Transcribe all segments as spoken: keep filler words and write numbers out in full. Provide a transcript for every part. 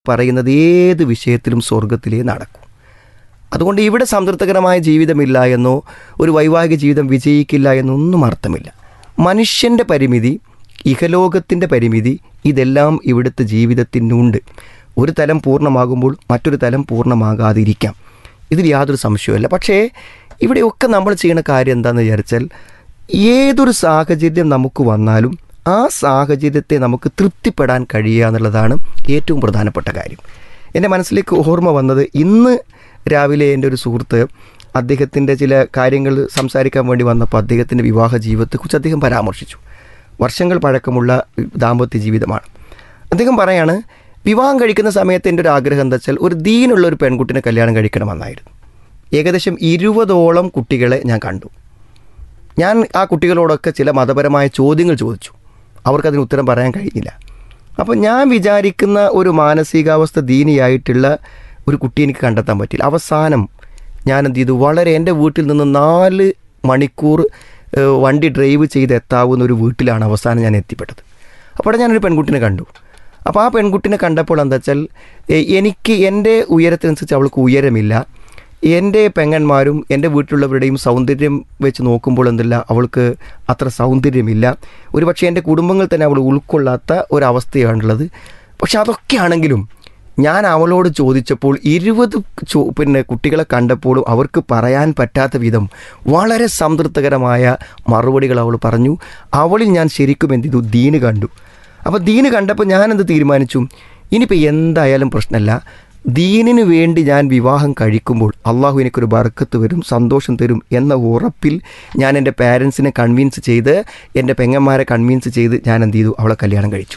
പറയുന്നത് ഏത് വിഷയത്തിലും സ്വർഗത്തിലേ നടക്കും. അതുകൊണ്ട് ഇവിടെ സംതൃപ്തികരമായ ജീവിതമില്ല എന്നോ ഒരു വൈവാഹിക ജീവിതം വിജയിക്കില്ല എന്നൊന്നും അർത്ഥമില്ല. മനുഷ്യൻ്റെ പരിമിതി, ഇഹലോകത്തിൻ്റെ പരിമിതി, ഇതെല്ലാം ഇവിടുത്തെ ജീവിതത്തിനുണ്ട്. ഒരു തലം പൂർണ്ണമാകുമ്പോൾ മറ്റൊരു തലം പൂർണ്ണമാകാതിരിക്കാം, ഇതിൽ യാതൊരു സംശയവുമില്ല. പക്ഷേ ഇവിടെയൊക്കെ നമ്മൾ ചെയ്യുന്ന കാര്യം എന്താണെന്ന് വിചാരിച്ചാൽ, ഏതൊരു സാഹചര്യം നമുക്ക് വന്നാലും ആ സാഹചര്യത്തെ നമുക്ക് തൃപ്തിപ്പെടാൻ കഴിയുക എന്നുള്ളതാണ് ഏറ്റവും പ്രധാനപ്പെട്ട കാര്യം. എൻ്റെ മനസ്സിലേക്ക് ഓർമ്മ വന്നത്, ഇന്ന് രാവിലെ എൻ്റെ ഒരു സുഹൃത്ത് അദ്ദേഹത്തിൻ്റെ ചില കാര്യങ്ങൾ സംസാരിക്കാൻ വേണ്ടി വന്നപ്പോൾ അദ്ദേഹത്തിൻ്റെ വിവാഹ ജീവിതത്തെക്കുറിച്ച് അദ്ദേഹം പരാമർശിച്ചു. വർഷങ്ങൾ പഴക്കമുള്ള ദാമ്പത്യ ജീവിതമാണ്. അദ്ദേഹം പറയാണ്, വിവാഹം കഴിക്കുന്ന സമയത്ത് എൻ്റെ ഒരു ആഗ്രഹം എന്താ വെച്ചാൽ ഒരു ദീനുള്ള ഒരു പെൺകുട്ടിനെ കല്യാണം കഴിക്കണമെന്നായിരുന്നു. ഏകദേശം ഇരുപതോളം കുട്ടികളെ ഞാൻ കണ്ടു. ഞാൻ ആ കുട്ടികളോടൊക്കെ ചില മതപരമായ ചോദ്യങ്ങൾ ചോദിച്ചു. അവർക്കതിന് ഉത്തരം പറയാൻ കഴിഞ്ഞില്ല. അപ്പോൾ ഞാൻ വിചാരിക്കുന്ന ഒരു മാനസികാവസ്ഥ ദീനിയായിട്ടുള്ള ഒരു കുട്ടി എനിക്ക് കണ്ടെത്താൻ പറ്റില്ല. അവസാനം ഞാൻ എന്ത് ചെയ്തു, വളരെ എൻ്റെ വീട്ടിൽ നിന്ന് നാല് മണിക്കൂർ വണ്ടി ഡ്രൈവ് ചെയ്ത് എത്താവുന്ന ഒരു വീട്ടിലാണ് അവസാനം ഞാൻ എത്തിപ്പെട്ടത്. അപ്പോൾ ഞാനൊരു പെൺകുട്ടിനെ കണ്ടു. അപ്പോൾ ആ പെൺകുട്ടിനെ കണ്ടപ്പോൾ എന്താ വെച്ചാൽ, എനിക്ക് എൻ്റെ ഉയരത്തിനനുസരിച്ച് അവൾക്ക് ഉയരമില്ല. എൻ്റെ പെങ്ങന്മാരും എൻ്റെ വീട്ടിലുള്ളവരുടെയും സൗന്ദര്യം വെച്ച് നോക്കുമ്പോൾ എന്തില്ല, അവൾക്ക് അത്ര സൗന്ദര്യമില്ല. ഒരു പക്ഷേ എൻ്റെ കുടുംബങ്ങൾ തന്നെ അവൾ ഉൾക്കൊള്ളാത്ത ഒരവസ്ഥയാണുള്ളത്. പക്ഷെ അതൊക്കെയാണെങ്കിലും ഞാൻ അവളോട് ചോദിച്ചപ്പോൾ ഇരുപത് ചോ പിന്നെ കുട്ടികളെ കണ്ടപ്പോഴും അവർക്ക് പറയാൻ പറ്റാത്ത വിധം വളരെ സംതൃപ്തികരമായ മറുപടികൾ അവൾ പറഞ്ഞു. അവളിൽ ഞാൻ ശരിക്കും എന്ത് ചെയ്തു, ദീന് കണ്ടു. അപ്പോൾ ദീന് കണ്ടപ്പോൾ ഞാനെന്ത് തീരുമാനിച്ചു, ഇനിയിപ്പോൾ എന്തായാലും പ്രശ്നമല്ല, ദീനിന് വേണ്ടി ഞാൻ വിവാഹം കഴിക്കുമ്പോൾ അള്ളാഹു എനിക്കൊരു ബർക്കത്ത് വരും, സന്തോഷം തരും എന്ന ഉറപ്പിൽ ഞാൻ എൻ്റെ പാരൻസിനെ കൺവിൻസ് ചെയ്ത്, എൻ്റെ പെങ്ങന്മാരെ കൺവിൻസ് ചെയ്ത് ഞാൻ എന്ത് ചെയ്തു, അവളെ കല്യാണം കഴിച്ചു.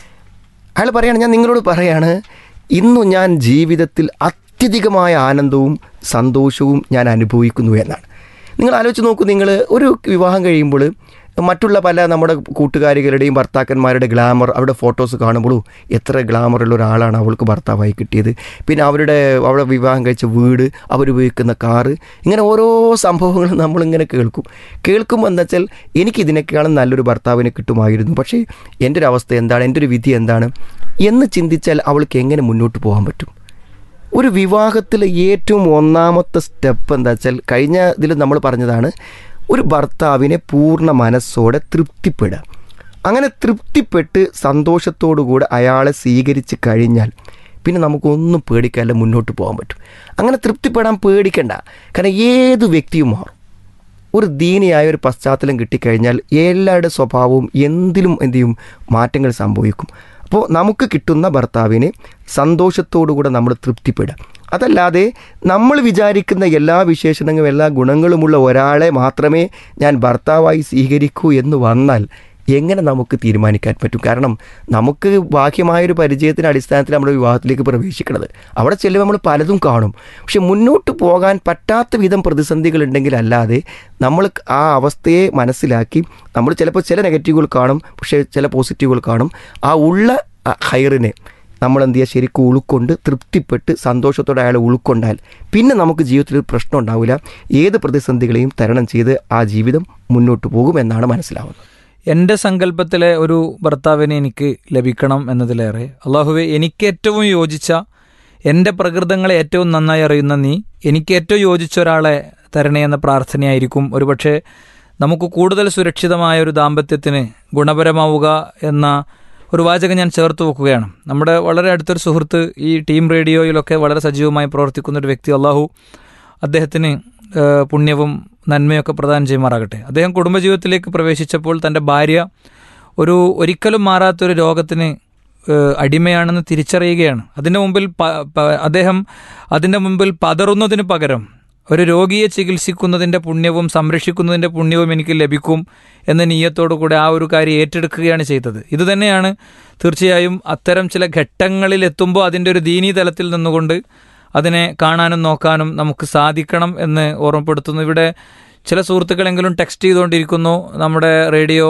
അയാൾ പറയാണ്, ഞാൻ നിങ്ങളോട് പറയാണ്, ഇന്നു ഞാൻ ജീവിതത്തിൽ അത്യധികമായ ആനന്ദവും സന്തോഷവും ഞാൻ അനുഭവിക്കുന്നു എന്നാണ്. നിങ്ങൾ ആലോചിച്ച് നോക്കൂ, നിങ്ങൾ ഒരു വിവാഹം കഴിയുമ്പോൾ മറ്റുള്ള പല നമ്മുടെ കൂട്ടുകാരികളുടെയും ഭർത്താക്കന്മാരുടെ ഗ്ലാമർ, അവരുടെ ഫോട്ടോസ് കാണുമ്പോഴും എത്ര ഗ്ലാമറുള്ള ഒരാളാണ് അവൾക്ക് ഭർത്താവായി കിട്ടിയത്, പിന്നെ അവരുടെ അവളെ വിവാഹം കഴിച്ച വീട്, അവരുപയോഗിക്കുന്ന കാറ്, ഇങ്ങനെ ഓരോ സംഭവങ്ങളും നമ്മളിങ്ങനെ കേൾക്കും. കേൾക്കുമ്പോൾ എന്താ വെച്ചാൽ, എനിക്കിതിനേക്കാളും നല്ലൊരു ഭർത്താവിനെ കിട്ടുമായിരുന്നു, പക്ഷേ എൻ്റെ ഒരു അവസ്ഥ എന്താണ്, എൻ്റെ ഒരു വിധി എന്താണ് എന്ന് ചിന്തിച്ചാൽ അവൾക്ക് എങ്ങനെ മുന്നോട്ട് പോകാൻ പറ്റും? ഒരു വിവാഹത്തിലെ ഏറ്റവും ഒന്നാമത്തെ സ്റ്റെപ്പ് എന്താ വെച്ചാൽ, കഴിഞ്ഞ ഇതിൽ നമ്മൾ പറഞ്ഞതാണ്, ഒരു ഭർത്താവിനെ പൂർണ്ണ മനസ്സോടെ തൃപ്തിപ്പെടുക. അങ്ങനെ തൃപ്തിപ്പെട്ട് സന്തോഷത്തോടുകൂടെ അയാളെ സ്വീകരിച്ച് കഴിഞ്ഞാൽ പിന്നെ നമുക്കൊന്നും പേടിക്കാതെ മുന്നോട്ട് പോകാൻ പറ്റും. അങ്ങനെ തൃപ്തിപ്പെടാൻ പേടിക്കണ്ട. കാരണം ഏത് വ്യക്തിയും മാറും. ഒരു ദീനിയായ ഒരു പശ്ചാത്തലം കിട്ടിക്കഴിഞ്ഞാൽ എല്ലാവരുടെ സ്വഭാവവും എന്തിലും എന്ത് ചെയ്യും, മാറ്റങ്ങൾ സംഭവിക്കും. അപ്പോൾ നമുക്ക് കിട്ടുന്ന ഭർത്താവിനെ സന്തോഷത്തോടുകൂടെ നമ്മൾ തൃപ്തിപ്പെടുക. അതല്ലാതെ നമ്മൾ വിചാരിക്കുന്ന എല്ലാ വിശേഷണങ്ങളും എല്ലാ ഗുണങ്ങളുമുള്ള ഒരാളെ മാത്രമേ ഞാൻ ഭർത്താവായി സ്വീകരിക്കൂ എന്ന് വന്നാൽ എങ്ങനെ നമുക്ക് തീരുമാനിക്കാൻ പറ്റും? കാരണം നമുക്ക് ബാഹ്യമായൊരു പരിചയത്തിൻ്റെ അടിസ്ഥാനത്തിൽ നമ്മൾ വിവാഹത്തിലേക്ക് പ്രവേശിക്കുന്നത്. അവിടെ ചെല്ലുമ്പോൾ നമ്മൾ പലതും കാണും. പക്ഷെ മുന്നോട്ട് പോകാൻ പറ്റാത്ത വിധം പ്രതിസന്ധികൾ ഉണ്ടെങ്കിൽ അല്ലാതെ നമ്മൾ ആ അവസ്ഥയെ മനസ്സിലാക്കി, നമ്മൾ ചിലപ്പോൾ ചില നെഗറ്റീവുകൾ കാണും, പക്ഷേ ചില പോസിറ്റീവുകൾ കാണും. ആ ഉള്ള ഹൈറിനെ നമ്മൾ എന്ത് ചെയ്യുക, ശരിക്കും ഉൾക്കൊണ്ട് തൃപ്തിപ്പെട്ട് സന്തോഷത്തോടെ അയാളെ ഉൾക്കൊണ്ടാൽ പിന്നെ നമുക്ക് ജീവിതത്തിൽ ഒരു പ്രശ്നം ഉണ്ടാവില്ല. ഏത് പ്രതിസന്ധികളെയും തരണം ചെയ്ത് ആ ജീവിതം മുന്നോട്ട് പോകുമെന്നാണ് മനസ്സിലാവുന്നത്. എൻ്റെ സങ്കല്പത്തിലെ ഒരു ഭർത്താവിനെ എനിക്ക് ലഭിക്കണം എന്നതിലേറെ, അള്ളാഹുവെ എനിക്ക് ഏറ്റവും യോജിച്ച, എൻ്റെ പ്രകൃതങ്ങളെ ഏറ്റവും നന്നായി അറിയുന്ന നീ എനിക്ക് ഏറ്റവും യോജിച്ച ഒരാളെ തരണേ എന്ന പ്രാർത്ഥനയായിരിക്കും ഒരുപക്ഷെ നമുക്ക് കൂടുതൽ സുരക്ഷിതമായ ഒരു ദാമ്പത്യത്തിന് ഗുണപരമാവുക എന്ന ഒരു വാചകം ഞാൻ ചേർത്ത് വെക്കുകയാണ്. നമ്മുടെ വളരെ അടുത്തൊരു സുഹൃത്ത് ഈ ടീം റേഡിയോയിലൊക്കെ വളരെ സജീവമായി പ്രവർത്തിക്കുന്ന ഒരു വ്യക്തി, അള്ളാഹു അദ്ദേഹത്തിന് പുണ്യവും നന്മയൊക്കെ പ്രദാനം ചെയ്യുമാറാകട്ടെ. അദ്ദേഹം കുടുംബജീവിതത്തിലേക്ക് പ്രവേശിച്ചപ്പോൾ തൻ്റെ ഭാര്യ ഒരു ഒരിക്കലും മാറാത്തൊരു രോഗത്തിന് അടിമയാണെന്ന് തിരിച്ചറിയുകയാണ്. അതിൻ്റെ മുമ്പിൽ അദ്ദേഹം അതിൻ്റെ മുമ്പിൽ പതറുന്നതിന് പകരം ഒരു രോഗിയെ ചികിത്സിക്കുന്നതിൻ്റെ പുണ്യവും സംരക്ഷിക്കുന്നതിൻ്റെ പുണ്യവും എനിക്ക് ലഭിക്കും എന്ന നീയത്തോടു കൂടെ ആ ഒരു കാര്യം ഏറ്റെടുക്കുകയാണ് ചെയ്തത്. ഇതുതന്നെയാണ് തീർച്ചയായും അത്തരം ചില ഘട്ടങ്ങളിൽ എത്തുമ്പോൾ അതിൻ്റെ ഒരു ദീനീ തലത്തിൽ നിന്നുകൊണ്ട് അതിനെ കാണാനും നോക്കാനും നമുക്ക് സാധിക്കണം എന്ന് ഓർമ്മപ്പെടുത്തുന്നു. ഇവിടെ ചില സുഹൃത്തുക്കളെങ്കിലും ടെക്സ്റ്റ് ചെയ്തുകൊണ്ടിരിക്കുന്നു, നമ്മുടെ റേഡിയോ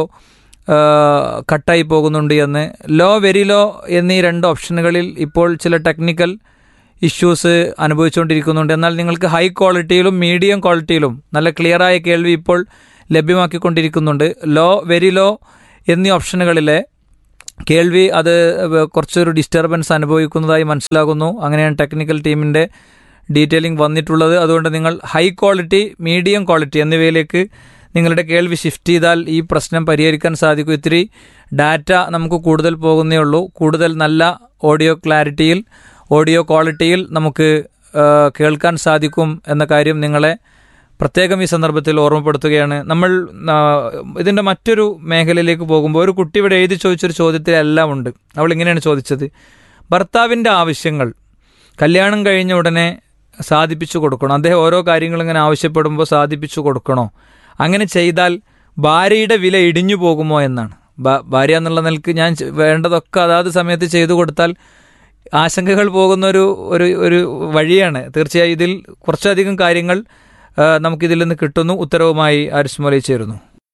കട്ടായി പോകുന്നുണ്ട് എന്ന്. ലോ, വെരി ലോ എന്നീ രണ്ട് ഓപ്ഷനുകളിൽ ഇപ്പോൾ ചില ടെക്നിക്കൽ ഇഷ്യൂസ് അനുഭവിച്ചുകൊണ്ടിരിക്കുന്നുണ്ട്. എന്നാൽ നിങ്ങൾക്ക് ഹൈ ക്വാളിറ്റിയിലും മീഡിയം ക്വാളിറ്റിയിലും നല്ല ക്ലിയറായ കേൾവി ഇപ്പോൾ ലഭ്യമാക്കിക്കൊണ്ടിരിക്കുന്നുണ്ട്. ലോ, വെരി ലോ എന്നീ ഓപ്ഷനുകളിലെ കേൾവി അത് കുറച്ചൊരു ഡിസ്റ്റർബൻസ് അനുഭവിക്കുന്നതായി മനസ്സിലാകുന്നു. അങ്ങനെയാണ് ടെക്നിക്കൽ ടീമിൻ്റെ ഡീറ്റെയിലിംഗ് വന്നിട്ടുള്ളത്. അതുകൊണ്ട് നിങ്ങൾ ഹൈ ക്വാളിറ്റി, മീഡിയം ക്വാളിറ്റി എന്നിവയിലേക്ക് നിങ്ങളുടെ കേൾവി ഷിഫ്റ്റ് ചെയ്താൽ ഈ പ്രശ്നം പരിഹരിക്കാൻ സാധിക്കും. ഇത്തിരി ഡാറ്റ നമുക്ക് കൂടുതൽ പോകുന്നേ ഉള്ളൂ. കൂടുതൽ നല്ല ഓഡിയോ ക്ലാരിറ്റിയിൽ, ഓഡിയോ ക്വാളിറ്റിയിൽ നമുക്ക് കേൾക്കാൻ സാധിക്കും എന്ന കാര്യം നിങ്ങളെ പ്രത്യേകം ഈ സന്ദർഭത്തിൽ ഓർമ്മപ്പെടുത്തുകയാണ്. നമ്മൾ ഇതിൻ്റെ മറ്റൊരു മേഖലയിലേക്ക് പോകുമ്പോൾ ഒരു കുട്ടി ഇവിടെ എഴുതി ചോദിച്ചൊരു ചോദ്യത്തിലെല്ലാം ഉണ്ട്. അവൾ ഇങ്ങനെയാണ് ചോദിച്ചത്: ഭർത്താവിൻ്റെ ആവശ്യങ്ങൾ കല്യാണം കഴിഞ്ഞ ഉടനെ സാധിപ്പിച്ചു കൊടുക്കണോ? അദ്ദേഹം ഓരോ കാര്യങ്ങൾ ഇങ്ങനെ ആവശ്യപ്പെടുമ്പോൾ സാധിപ്പിച്ചു കൊടുക്കണോ? അങ്ങനെ ചെയ്താൽ ഭാര്യയുടെ വില ഇടിഞ്ഞു പോകുമോ എന്നാണ്. ഭാര്യ എന്നുള്ള നിലക്ക് ഞാൻ വേണ്ടതൊക്കെ അതാത് സമയത്ത് ചെയ്തു കൊടുത്താൽ ആശങ്കകൾ പോകുന്നൊരു ഒരു ഒരു വഴിയാണ്. തീർച്ചയായും ഇതിൽ കുറച്ചധികം കാര്യങ്ങൾ നമുക്കിതിൽ നിന്ന് കിട്ടുന്നു. ഉത്തരവുമായി ആരിസ് മൗലവി ചേരുന്നു.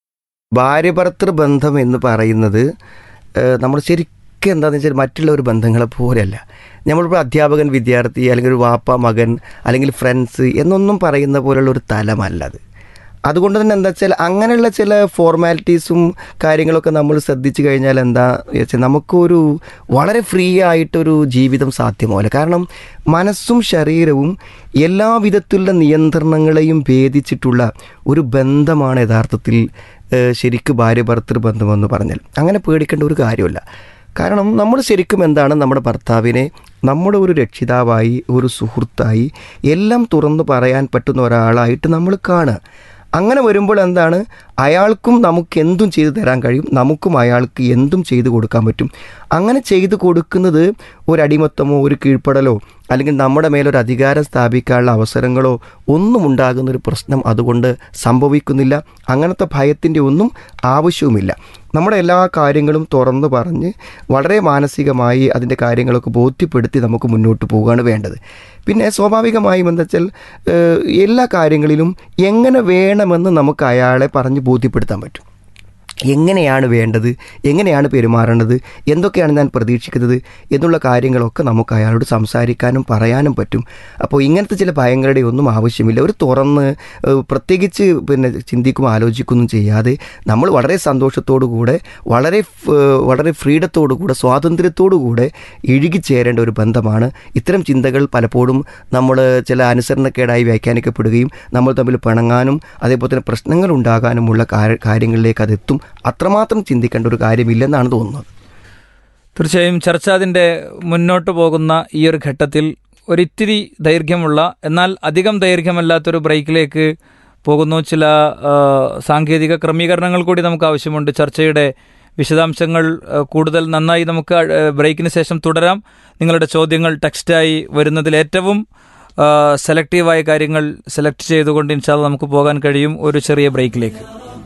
ഭാര്യ ഭർത്തൃ ബന്ധം എന്ന് പറയുന്നത് നമ്മൾ ശരിക്കും എന്താണെന്ന് വെച്ചാൽ മറ്റുള്ള ഒരു ബന്ധങ്ങളെ പോലെയല്ല. നമ്മളിപ്പോൾ അധ്യാപകൻ വിദ്യാർത്ഥി, അല്ലെങ്കിൽ ഒരു വാപ്പ മകൻ, അല്ലെങ്കിൽ ഫ്രണ്ട്സ് എന്നൊന്നും പറയുന്ന പോലുള്ള ഒരു തലമല്ല അത്. അതുകൊണ്ട് തന്നെ എന്താ വെച്ചാൽ അങ്ങനെയുള്ള ചില ഫോർമാലിറ്റീസും കാര്യങ്ങളൊക്കെ നമ്മൾ ശ്രദ്ധിച്ചു കഴിഞ്ഞാൽ എന്താ വെച്ചാൽ നമുക്കൊരു വളരെ ഫ്രീ ആയിട്ടൊരു ജീവിതം സാധ്യമാവില്ല. കാരണം മനസ്സും ശരീരവും എല്ലാ വിധത്തിലുള്ള നിയന്ത്രണങ്ങളെയും ഭേദിച്ചിട്ടുള്ള ഒരു ബന്ധമാണ് യഥാർത്ഥത്തിൽ ശരിക്കും ഭാര്യ ഭർത്തൃ ബന്ധമെന്ന് പറഞ്ഞാൽ. അങ്ങനെ പേടിക്കേണ്ട ഒരു കാര്യമില്ല. കാരണം നമ്മൾ ശരിക്കും എന്താണ് നമ്മുടെ ഭർത്താവിനെ നമ്മുടെ ഒരു രക്ഷിതാവായി, ഒരു സുഹൃത്തായി, എല്ലാം തുറന്നു പറയാൻ പറ്റുന്ന ഒരാളായിട്ട് നമ്മൾ കാണുക. അങ്ങനെ വരുമ്പോൾ എന്താണ്, അയാൾക്കും നമുക്ക് എന്തും ചെയ്തു തരാൻ കഴിയും, നമുക്കും അയാൾക്ക് എന്തും ചെയ്തു കൊടുക്കാൻ പറ്റും. അങ്ങനെ ചെയ്തു കൊടുക്കുന്നത് ഒരു അടിമത്തമോ ഒരു കീഴ്പ്പെടലോ അല്ലെങ്കിൽ നമ്മുടെ മേലൊരു അധികാരം സ്ഥാപിക്കാനുള്ള അവസരങ്ങളോ ഒന്നും ഉണ്ടാകുന്നൊരു പ്രശ്നം അതുകൊണ്ട് സംഭവിക്കുന്നില്ല. അങ്ങനത്തെ ഭയത്തിൻ്റെ ഒന്നും ആവശ്യവുമില്ല. നമ്മുടെ എല്ലാ കാര്യങ്ങളും തുറന്നു പറഞ്ഞ് വളരെ മാനസികമായി അതിൻ്റെ കാര്യങ്ങളൊക്കെ ബോധ്യപ്പെടുത്തി നമുക്ക് മുന്നോട്ട് പോവുകയാണ് വേണ്ടത്. പിന്നെ സ്വാഭാവികമായും എന്താ വെച്ചാൽ എല്ലാ കാര്യങ്ങളിലും എങ്ങനെ വേണമെന്ന് നമുക്ക് അയാളെ പറഞ്ഞ് ബോധ്യപ്പെടുത്താൻ പറ്റും. എങ്ങനെയാണ് വേണ്ടത്, എങ്ങനെയാണ് പെരുമാറേണ്ടത്, എന്തൊക്കെയാണ് ഞാൻ പ്രതീക്ഷിക്കുന്നത് എന്നുള്ള കാര്യങ്ങളൊക്കെ നമുക്ക് അയാളോട് സംസാരിക്കാനും പറയാനും പറ്റും. അപ്പോൾ ഇങ്ങനത്തെ ചില ഭയങ്ങളുടെ ഒന്നും ആവശ്യമില്ല. ഒരു തുറന്ന് പ്രത്യേകിച്ച് പിന്നെ ചിന്തിക്കും ആലോചിക്കൊന്നും ചെയ്യാതെ നമ്മൾ വളരെ സന്തോഷത്തോടു കൂടെ വളരെ വളരെ ഫ്രീഡത്തോടു കൂടെ സ്വാതന്ത്ര്യത്തോടു കൂടെ ഇഴുകിച്ചേരേണ്ട ഒരു ബന്ധമാണ്. ഇത്തരം ചിന്തകൾ പലപ്പോഴും നമ്മൾ ചില അനുസരണക്കേടായി വ്യാഖ്യാനിക്കപ്പെടുകയും നമ്മൾ തമ്മിൽ പിണങ്ങാനും അതേപോലെ തന്നെ പ്രശ്നങ്ങൾ ഉണ്ടാകാനുമുള്ള കാര്യങ്ങളിലേക്ക് അതെത്തും. അത്രമാത്രം ചിന്തിക്കേണ്ട ഒരു കാര്യമില്ലെന്നാണ് തോന്നുന്നത്. തീർച്ചയായും ചർച്ച അതിൻ്റെ മുന്നോട്ട് പോകുന്ന ഈ ഒരു ഘട്ടത്തിൽ ഒരിത്തിരി ദൈർഘ്യമുള്ള എന്നാൽ അധികം ദൈർഘ്യമല്ലാത്തൊരു ബ്രേക്കിലേക്ക് പോകുന്നു. ചില സാങ്കേതിക ക്രമീകരണങ്ങൾ കൂടി നമുക്ക് ആവശ്യമുണ്ട്. ചർച്ചയുടെ വിശദാംശങ്ങൾ കൂടുതൽ നന്നായി നമുക്ക് ബ്രേക്കിന് ശേഷം തുടരാം. നിങ്ങളുടെ ചോദ്യങ്ങൾ ടെക്സ്റ്റായി വരുന്നതിൽ ഏറ്റവും സെലക്റ്റീവായ കാര്യങ്ങൾ സെലക്ട് ചെയ്തുകൊണ്ട് ഇൻഷാ അല്ലാഹ് നമുക്ക് പോകാൻ കഴിയും. ഒരു ചെറിയ ബ്രേക്കിലേക്ക്.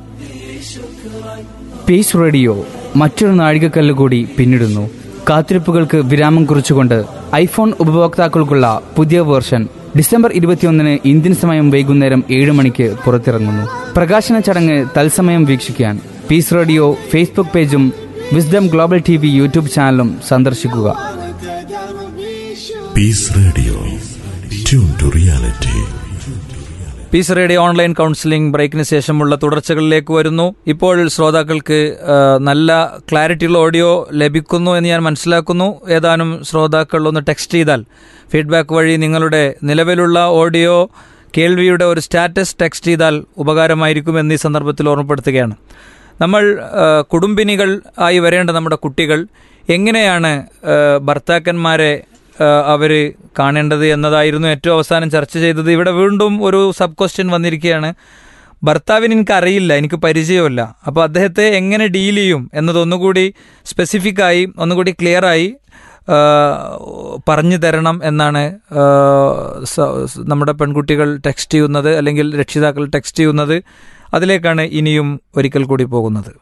പീസ് റേഡിയോ മറ്റൊരു നാഴികക്കല്ല് കൂടി പിന്നിടുന്നു. കാത്തിരിപ്പുകൾക്ക് വിരാമം കുറിച്ചുകൊണ്ട് ഐഫോൺ ഉപഭോക്താക്കൾക്കുള്ള പുതിയ വേർഷൻ ഡിസംബർ ഇരുപത്തിയൊന്നിന് ഇന്ത്യൻ സമയം വൈകുന്നേരം ഏഴ് മണിക്ക് പുറത്തിറങ്ങുന്നു. പ്രകാശന ചടങ്ങ് തത്സമയം വീക്ഷിക്കാൻ പീസ് റേഡിയോ ഫേസ്ബുക്ക് പേജും wisdom global T V YouTube ചാനലും സന്ദർശിക്കുക. Piece radio, tune to reality. Piece radio online counselling ബ്രേക്കിന് ശേഷമുള്ള തുടർച്ചകളിലേക്ക് വരുന്നു. ഇപ്പോൾ ശ്രോതാക്കൾക്ക് നല്ല ക്ലാരിറ്റിയുള്ള ഓഡിയോ ലഭിക്കുന്നു എന്ന് ഞാൻ മനസ്സിലാക്കുന്നു. ഏതാനും ശ്രോതാക്കൾ ഒന്ന് ടെക്സ്റ്റ് ചെയ്താൽ ഫീഡ്ബാക്ക് വഴി നിങ്ങളുടെ നിലവിലുള്ള ഓഡിയോ കേൾവിയുടെ ഒരു സ്റ്റാറ്റസ് ടെക്സ്റ്റ് ചെയ്താൽ ഉപകാരമായിരിക്കുമെന്ന് ഈ സന്ദർഭത്തിൽ ഓർമ്മപ്പെടുത്തുകയാണ്. നമ്മൾ കുടുംബിനികൾ ആയി വരേണ്ട നമ്മുടെ കുട്ടികൾ എങ്ങനെയാണ് ഭർത്താക്കന്മാരെ അവർ കാണേണ്ടത് എന്നതായിരുന്നു ഏറ്റവും അവസാനം ചർച്ച ചെയ്തത്. ഇവിടെ വീണ്ടും ഒരു സബ് ക്വസ്റ്റ്യൻ വന്നിരിക്കുകയാണ്. ഭർത്താവിന് എനിക്കറിയില്ല, എനിക്ക് പരിചയമില്ല, അപ്പോൾ അദ്ദേഹത്തെ എങ്ങനെ ഡീൽ ചെയ്യും എന്നതൊന്നുകൂടി സ്പെസിഫിക്കായി ഒന്നുകൂടി ക്ലിയറായി പറഞ്ഞു തരണം എന്നാണ് നമ്മുടെ പെൺകുട്ടികൾ ടെക്സ്റ്റ് ചെയ്യുന്നത്, അല്ലെങ്കിൽ രക്ഷിതാക്കൾ ടെക്സ്റ്റ് ചെയ്യുന്നത്. അതിലേക്കാണ് ഇനിയും ഒരിക്കൽ കൂടി പോകുന്നത്.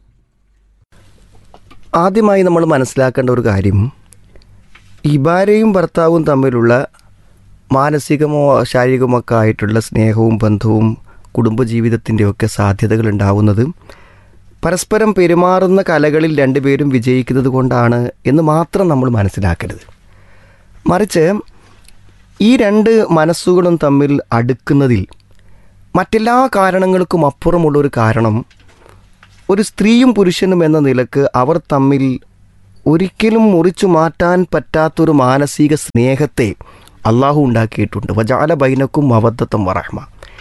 ആദ്യമായി നമ്മൾ മനസ്സിലാക്കേണ്ട ഒരു കാര്യം, ഈ ഭാര്യയും ഭർത്താവും തമ്മിലുള്ള മാനസികമോ ശാരീരികമോ ഒക്കെ ആയിട്ടുള്ള സ്നേഹവും ബന്ധവും കുടുംബജീവിതത്തിൻ്റെയൊക്കെ സാധ്യതകൾ ഉണ്ടാവുന്നത് പരസ്പരം പെരുമാറുന്ന കലകളിൽ രണ്ടുപേരും വിജയിക്കുന്നത് കൊണ്ടാണ് എന്ന് മാത്രം നമ്മൾ മനസ്സിലാക്കരുത്. മറിച്ച് ഈ രണ്ട് മനസ്സുകളും തമ്മിൽ അടുക്കുന്നതിൽ മറ്റെല്ലാ കാരണങ്ങൾക്കും അപ്പുറമുള്ളൊരു കാരണം, ഒരു സ്ത്രീയും പുരുഷനും എന്ന നിലക്ക് അവർ തമ്മിൽ ഒരിക്കലും മുറിച്ചു മാറ്റാൻ പറ്റാത്തൊരു മാനസിക സ്നേഹത്തെ അള്ളാഹു ഉണ്ടാക്കിയിട്ടുണ്ട്. വജാല ബൈനക്കും മവദ്ദത്തും വറഹ്മ.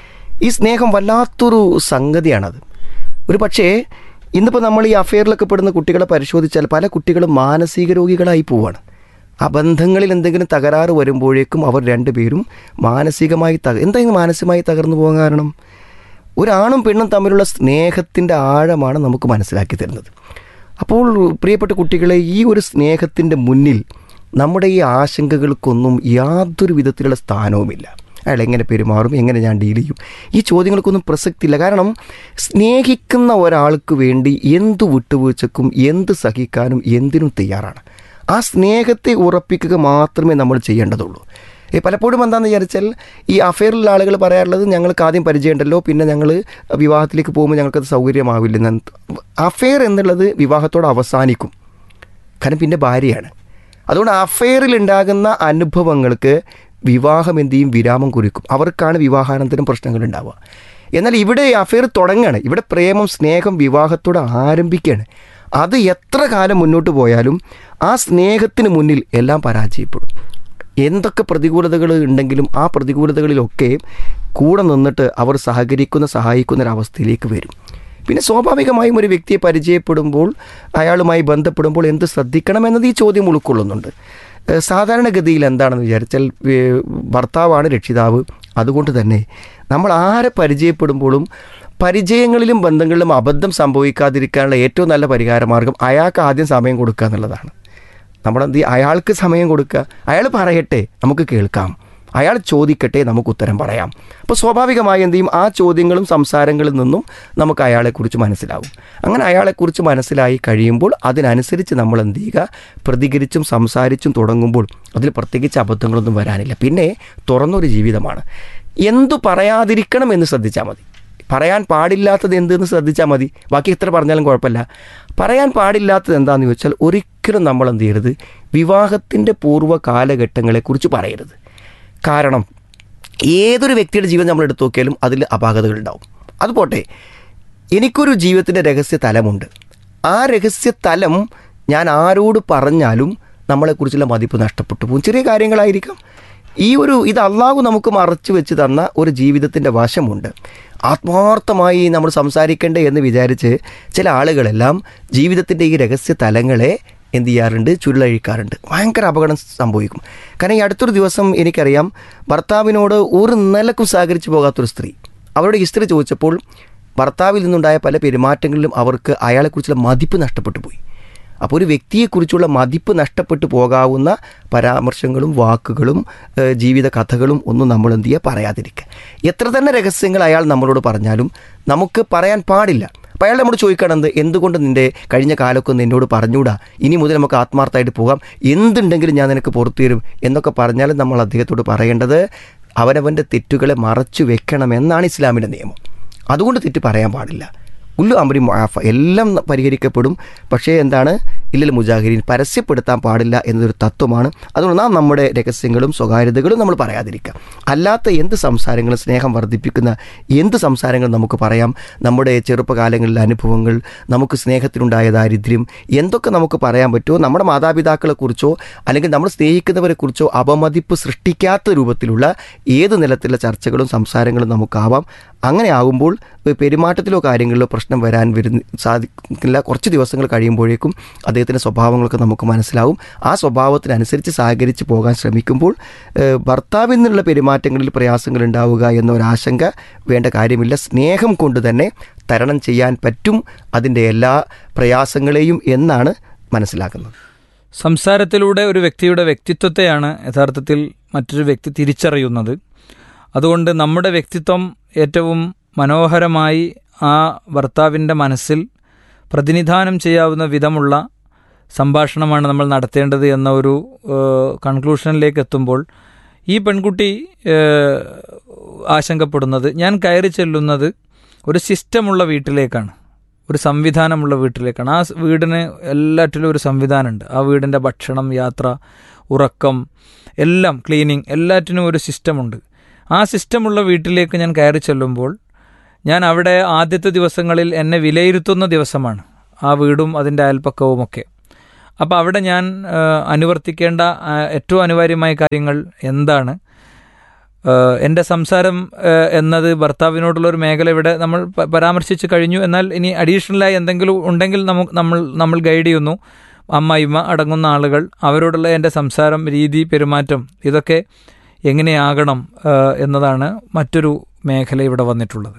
ഈ സ്നേഹം വല്ലാത്തൊരു സംഗതിയാണത്. ഒരു പക്ഷേ ഇന്നിപ്പോൾ നമ്മൾ ഈ അഫെയറിലൊക്കെ പെടുന്ന കുട്ടികളെ പരിശോധിച്ചാൽ പല കുട്ടികളും മാനസിക രോഗികളായി പോവാണ്. ആ ബന്ധങ്ങളിൽ എന്തെങ്കിലും തകരാറ് വരുമ്പോഴേക്കും അവർ രണ്ടുപേരും മാനസികമായി തക എന്തെങ്കിലും മാനസികമായി തകർന്നു പോകാൻ കാരണം ഒരാണും പെണ്ണും തമ്മിലുള്ള സ്നേഹത്തിൻ്റെ ആഴമാണ് നമുക്ക് മനസ്സിലാക്കി തരുന്നത്. അപ്പോൾ പ്രിയപ്പെട്ട കുട്ടികളെ, ഈ ഒരു സ്നേഹത്തിൻ്റെ മുന്നിൽ നമ്മുടെ ഈ ആശങ്കകൾക്കൊന്നും യാതൊരു വിധത്തിലുള്ള സ്ഥാനവുമില്ല. അയാൾ എങ്ങനെ പെരുമാറും, എങ്ങനെ ഞാൻ ഡീൽ ചെയ്യും, ഈ ചോദ്യങ്ങൾക്കൊന്നും പ്രസക്തിയില്ല. കാരണം സ്നേഹിക്കുന്ന ഒരാൾക്ക് വേണ്ടി എന്തു വിട്ടുവീഴ്ചക്കും എന്ത് സഹിക്കാനും എന്തിനും തയ്യാറാണ്. ആ സ്നേഹത്തെ ഉറപ്പിക്കുക മാത്രമേ നമ്മൾ ചെയ്യേണ്ടതുള്ളൂ. ഈ പലപ്പോഴും എന്താണെന്ന് വിചാരിച്ചാൽ ഈ അഫെയറിലുള്ള ആളുകൾ പറയാറുള്ളത് ഞങ്ങൾക്ക് ആദ്യം പരിചയമുണ്ടല്ലോ, പിന്നെ ഞങ്ങൾ വിവാഹത്തിലേക്ക് പോകുമ്പോൾ ഞങ്ങൾക്കത് സൗകര്യമാവില്ലെന്ന്. അഫെയർ എന്നുള്ളത് വിവാഹത്തോട് അവസാനിക്കും, കാരണം പിന്നെ ഭാര്യയാണ്. അതുകൊണ്ട് അഫെയറിലുണ്ടാകുന്ന അനുഭവങ്ങൾക്ക് വിവാഹം എന്ത് ചെയ്യും, വിരാമം കുറിക്കും. അവർക്കാണ് വിവാഹാനന്തരം പ്രശ്നങ്ങൾ ഉണ്ടാവുക. എന്നാൽ ഇവിടെ അഫെയർ തുടങ്ങുകയാണ്, ഇവിടെ പ്രേമം സ്നേഹം വിവാഹത്തോട് ആരംഭിക്കുകയാണ്. അത് എത്ര കാലം മുന്നോട്ട് പോയാലും ആ സ്നേഹത്തിന് മുന്നിൽ എല്ലാം പരാജയപ്പെടും. എന്തൊക്കെ പ്രതികൂലതകൾ ഉണ്ടെങ്കിലും ആ പ്രതികൂലതകളിലൊക്കെ കൂടെ നിന്നിട്ട് അവർ സഹകരിക്കുന്ന സഹായിക്കുന്ന ഒരവസ്ഥയിലേക്ക് വരും. പിന്നെ സ്വാഭാവികമായും ഒരു വ്യക്തിയെ പരിചയപ്പെടുമ്പോൾ അയാളുമായി ബന്ധപ്പെടുമ്പോൾ എന്ത് ശ്രദ്ധിക്കണമെന്നത് ഈ ചോദ്യം ഉൾക്കൊള്ളുന്നുണ്ട്. സാധാരണഗതിയിൽ എന്താണെന്ന് വിചാരിച്ചാൽ ഭർത്താവാണ് രക്ഷിതാവ്. അതുകൊണ്ട് തന്നെ നമ്മൾ ആരെ പരിചയപ്പെടുമ്പോഴും പരിചയങ്ങളിലും ബന്ധങ്ങളിലും അബദ്ധം സംഭവിക്കാതിരിക്കാനുള്ള ഏറ്റവും നല്ല പരിഹാരമാർഗം അയാൾക്ക് ആദ്യം സമയം കൊടുക്കുക എന്നുള്ളതാണ്. നമ്മളെന്ത് അയാൾക്ക് സമയം കൊടുക്കുക, അയാൾ പറയട്ടെ നമുക്ക് കേൾക്കാം, അയാൾ ചോദിക്കട്ടെ നമുക്ക് ഉത്തരം പറയാം. അപ്പോൾ സ്വാഭാവികമായി എന്ത് ചെയ്യും, ആ ചോദ്യങ്ങളും സംസാരങ്ങളിൽ നിന്നും നമുക്ക് അയാളെക്കുറിച്ച് മനസ്സിലാവും. അങ്ങനെ അയാളെക്കുറിച്ച് മനസ്സിലായി കഴിയുമ്പോൾ അതിനനുസരിച്ച് നമ്മൾ എന്ത് ചെയ്യുക, പ്രതികരിച്ചും സംസാരിച്ചും തുടങ്ങുമ്പോൾ അതിൽ പ്രത്യേകിച്ച് അബദ്ധങ്ങളൊന്നും വരാനില്ല. പിന്നെ തുറന്നൊരു ജീവിതമാണ്. എന്തു പറയാതിരിക്കണം എന്ന് ശ്രദ്ധിച്ചാൽ മതി. പറയാൻ പാടില്ലാത്തത് എന്തെന്ന് ശ്രദ്ധിച്ചാൽ മതി, ബാക്കി എത്ര പറഞ്ഞാലും കുഴപ്പമില്ല. പറയാൻ പാടില്ലാത്തത് എന്താണെന്ന് ചോദിച്ചാൽ ഒരിക്കലും നമ്മൾ എന്ത് ചെയ്യരുത്, വിവാഹത്തിൻ്റെ പൂർവ്വ കാലഘട്ടങ്ങളെക്കുറിച്ച് പറയരുത്. കാരണം ഏതൊരു വ്യക്തിയുടെ ജീവിതം നമ്മൾ എടുത്തു നോക്കിയാലും അതിൽ അപാകതകൾ ഉണ്ടാവും. അതുപോട്ടെ, എനിക്കൊരു ജീവിതത്തിൻ്റെ രഹസ്യ തലമുണ്ട്. ആ രഹസ്യ തലം ഞാൻ ആരോട് പറഞ്ഞാലും നമ്മളെക്കുറിച്ചുള്ള മതിപ്പ് നഷ്ടപ്പെട്ടു പോകും. ചെറിയ കാര്യങ്ങളായിരിക്കാം. ഈ ഒരു ഇത് അള്ളാഹു നമുക്ക് മറച്ചു വെച്ച് തന്ന ഒരു ജീവിതത്തിൻ്റെ വശമുണ്ട്. ആത്മാർത്ഥമായി നമ്മൾ സംസാരിക്കണ്ടേ എന്ന് വിചാരിച്ച് ചില ആളുകളെല്ലാം ജീവിതത്തിൻ്റെ ഈ രഹസ്യ തലങ്ങളെ എന്ത് ചെയ്യാറുണ്ട്, ചുരുളഴിക്കാറുണ്ട്. ഭയങ്കര അപകടം സംഭവിക്കും. കാരണം ഈ അടുത്തൊരു ദിവസം എനിക്കറിയാം, ഭർത്താവിനോട് ഒരു നിലക്കും സഹകരിച്ച് പോകാത്തൊരു സ്ത്രീ, അവരുടെ ഹിസ്റ്ററി ചോദിച്ചപ്പോൾ ഭർത്താവിൽ നിന്നുണ്ടായ പല പെരുമാറ്റങ്ങളിലും അവർക്ക് അയാളെക്കുറിച്ചുള്ള മതിപ്പ് നഷ്ടപ്പെട്ടു പോയി. അപ്പോൾ ഒരു വ്യക്തിയെക്കുറിച്ചുള്ള മതിപ്പ് നഷ്ടപ്പെട്ടു പോകാവുന്ന പരാമർശങ്ങളും വാക്കുകളും ജീവിത കഥകളും ഒന്നും നമ്മൾ എന്ത് ചെയ്യുക, പറയാതിരിക്കുക. എത്ര തന്നെ രഹസ്യങ്ങൾ അയാൾ നമ്മളോട് പറഞ്ഞാലും നമുക്ക് പറയാൻ പാടില്ല. അപ്പോൾ അയാൾ നമ്മോട് ചോദിക്കണത്, എന്തുകൊണ്ട് നിൻ്റെ കഴിഞ്ഞ കാലമൊക്കെ നിന്നോട് പറഞ്ഞുകൂടാ, ഇനി മുതൽ നമുക്ക് ആത്മാർത്ഥമായിട്ട് പോകാം, എന്തുണ്ടെങ്കിലും ഞാൻ നിനക്ക് പുറത്തു തരും എന്നൊക്കെ പറഞ്ഞാലും നമ്മൾ അദ്ദേഹത്തോട് പറയേണ്ടത് അവനവൻ്റെ തെറ്റുകളെ മറച്ചു വെക്കണമെന്നാണ് ഇസ്ലാമിൻ്റെ നിയമം. അതുകൊണ്ട് തെറ്റ് പറയാൻ പാടില്ല. ഉല്ലു അമരി മുആഫ, എല്ലാം പരിഹരിക്കപ്പെടും. പക്ഷേ എന്താണ്, ഇല്ലൽ മുജാഹിരീൻ, പരസ്യപ്പെടുത്താൻ പാടില്ല എന്നതൊരു തത്വമാണ്. അതുകൊണ്ട് നാം നമ്മുടെ രഹസ്യങ്ങളും സ്വകാര്യതകളും നമ്മൾ പറയാതിരിക്കുക. അല്ലാത്ത എന്ത് സംസാരങ്ങളും, സ്നേഹം വർദ്ധിപ്പിക്കുന്ന എന്ത് സംസാരങ്ങളും നമുക്ക് പറയാം. നമ്മുടെ ചെറുപ്പകാലങ്ങളിലെ അനുഭവങ്ങൾ, നമുക്ക് സ്നേഹത്തിലുണ്ടായ ദാരിദ്ര്യം, എന്തൊക്കെ നമുക്ക് പറയാൻ പറ്റുമോ, നമ്മുടെ മാതാപിതാക്കളെക്കുറിച്ചോ അല്ലെങ്കിൽ നമ്മൾ സ്നേഹിക്കുന്നവരെക്കുറിച്ചോ അപമതിപ്പ് സൃഷ്ടിക്കാത്ത രൂപത്തിലുള്ള ഏത് നിലത്തിലുള്ള ചർച്ചകളും സംസാരങ്ങളും നമുക്കാവാം. അങ്ങനെ ആകുമ്പോൾ പെരുമാറ്റത്തിലോ കാര്യങ്ങളിലോ പ്രശ്നം വരാൻ വരുന്ന സാധിക്കില്ല. കുറച്ച് ദിവസങ്ങൾ കഴിയുമ്പോഴേക്കും അദ്ദേഹത്തിൻ്റെ സ്വഭാവങ്ങളൊക്കെ നമുക്ക് മനസ്സിലാവും. ആ സ്വഭാവത്തിനനുസരിച്ച് സഹകരിച്ച് പോകാൻ ശ്രമിക്കുമ്പോൾ ഭർത്താവിൽ നിന്നുള്ള പെരുമാറ്റങ്ങളിൽ പ്രയാസങ്ങൾ ഉണ്ടാവുക എന്നൊരാശങ്ക വേണ്ട കാര്യമില്ല. സ്നേഹം കൊണ്ട് തന്നെ തരണം ചെയ്യാൻ പറ്റും അതിൻ്റെ എല്ലാ പ്രയാസങ്ങളെയും എന്നാണ് മനസ്സിലാക്കുന്നത്. സംസാരത്തിലൂടെ ഒരു വ്യക്തിയുടെ വ്യക്തിത്വത്തെയാണ് യഥാർത്ഥത്തിൽ മറ്റൊരു വ്യക്തി തിരിച്ചറിയുന്നത്. അതുകൊണ്ട് നമ്മുടെ വ്യക്തിത്വം ഏറ്റവും മനോഹരമായി ആ ഭർത്താവിൻ്റെ മനസ്സിൽ പ്രതിനിധാനം ചെയ്യാവുന്ന വിധമുള്ള സംഭാഷണമാണ് നമ്മൾ നടത്തേണ്ടത് എന്ന ഒരു കൺക്ലൂഷനിലേക്ക് എത്തുമ്പോൾ ഈ പെൺകുട്ടി ആശങ്കപ്പെടുന്നത്, ഞാൻ കയറി ചെല്ലുന്നത് ഒരു സിസ്റ്റമുള്ള വീട്ടിലേക്കാണ്, ഒരു സംവിധാനമുള്ള വീട്ടിലേക്കാണ്. ആ വീടിന് എല്ലാറ്റിലും ഒരു സംവിധാനമുണ്ട്. ആ വീടിൻ്റെ ഭക്ഷണം, യാത്ര, ഉറക്കം, എല്ലാം, ക്ലീനിങ്, എല്ലാറ്റിനും ഒരു സിസ്റ്റമുണ്ട്. ആ സിസ്റ്റമുള്ള വീട്ടിലേക്ക് ഞാൻ കയറി ചെല്ലുമ്പോൾ ഞാൻ അവിടെ ആദ്യത്തെ ദിവസങ്ങളിൽ എന്നെ വിലയിരുത്തുന്ന ദിവസമാണ്, ആ വീടും അതിൻ്റെ അയൽപ്പക്കവുമൊക്കെ. അപ്പോൾ അവിടെ ഞാൻ ആ, അനുവർത്തിക്കേണ്ട ആ, ഏറ്റവും അനിവാര്യമായ കാര്യങ്ങൾ എന്താണ്? ആ, എൻ്റെ സംസാരം ആ, എന്നത് ഭർത്താവിനോടുള്ളൊരു മേഖല ഇവിടെ നമ്മൾ പ- പരാമർശിച്ച് കഴിഞ്ഞു. എന്നാൽ ഇനി അഡീഷണലായി എന്തെങ്കിലും ഉണ്ടെങ്കിൽ നമുക്ക് നമ്മൾ നമ്മൾ ഗൈഡ് ചെയ്യുന്നു. അമ്മായിമ്മ അടങ്ങുന്ന ആളുകൾ, അവരോടുള്ള എൻ്റെ സംസാരം, രീതി, പെരുമാറ്റം ഇതൊക്കെ എങ്ങനെയാകണം ആ, എന്നതാണ് മറ്റൊരു മേഖല ഇവിടെ വന്നിട്ടുള്ളത്.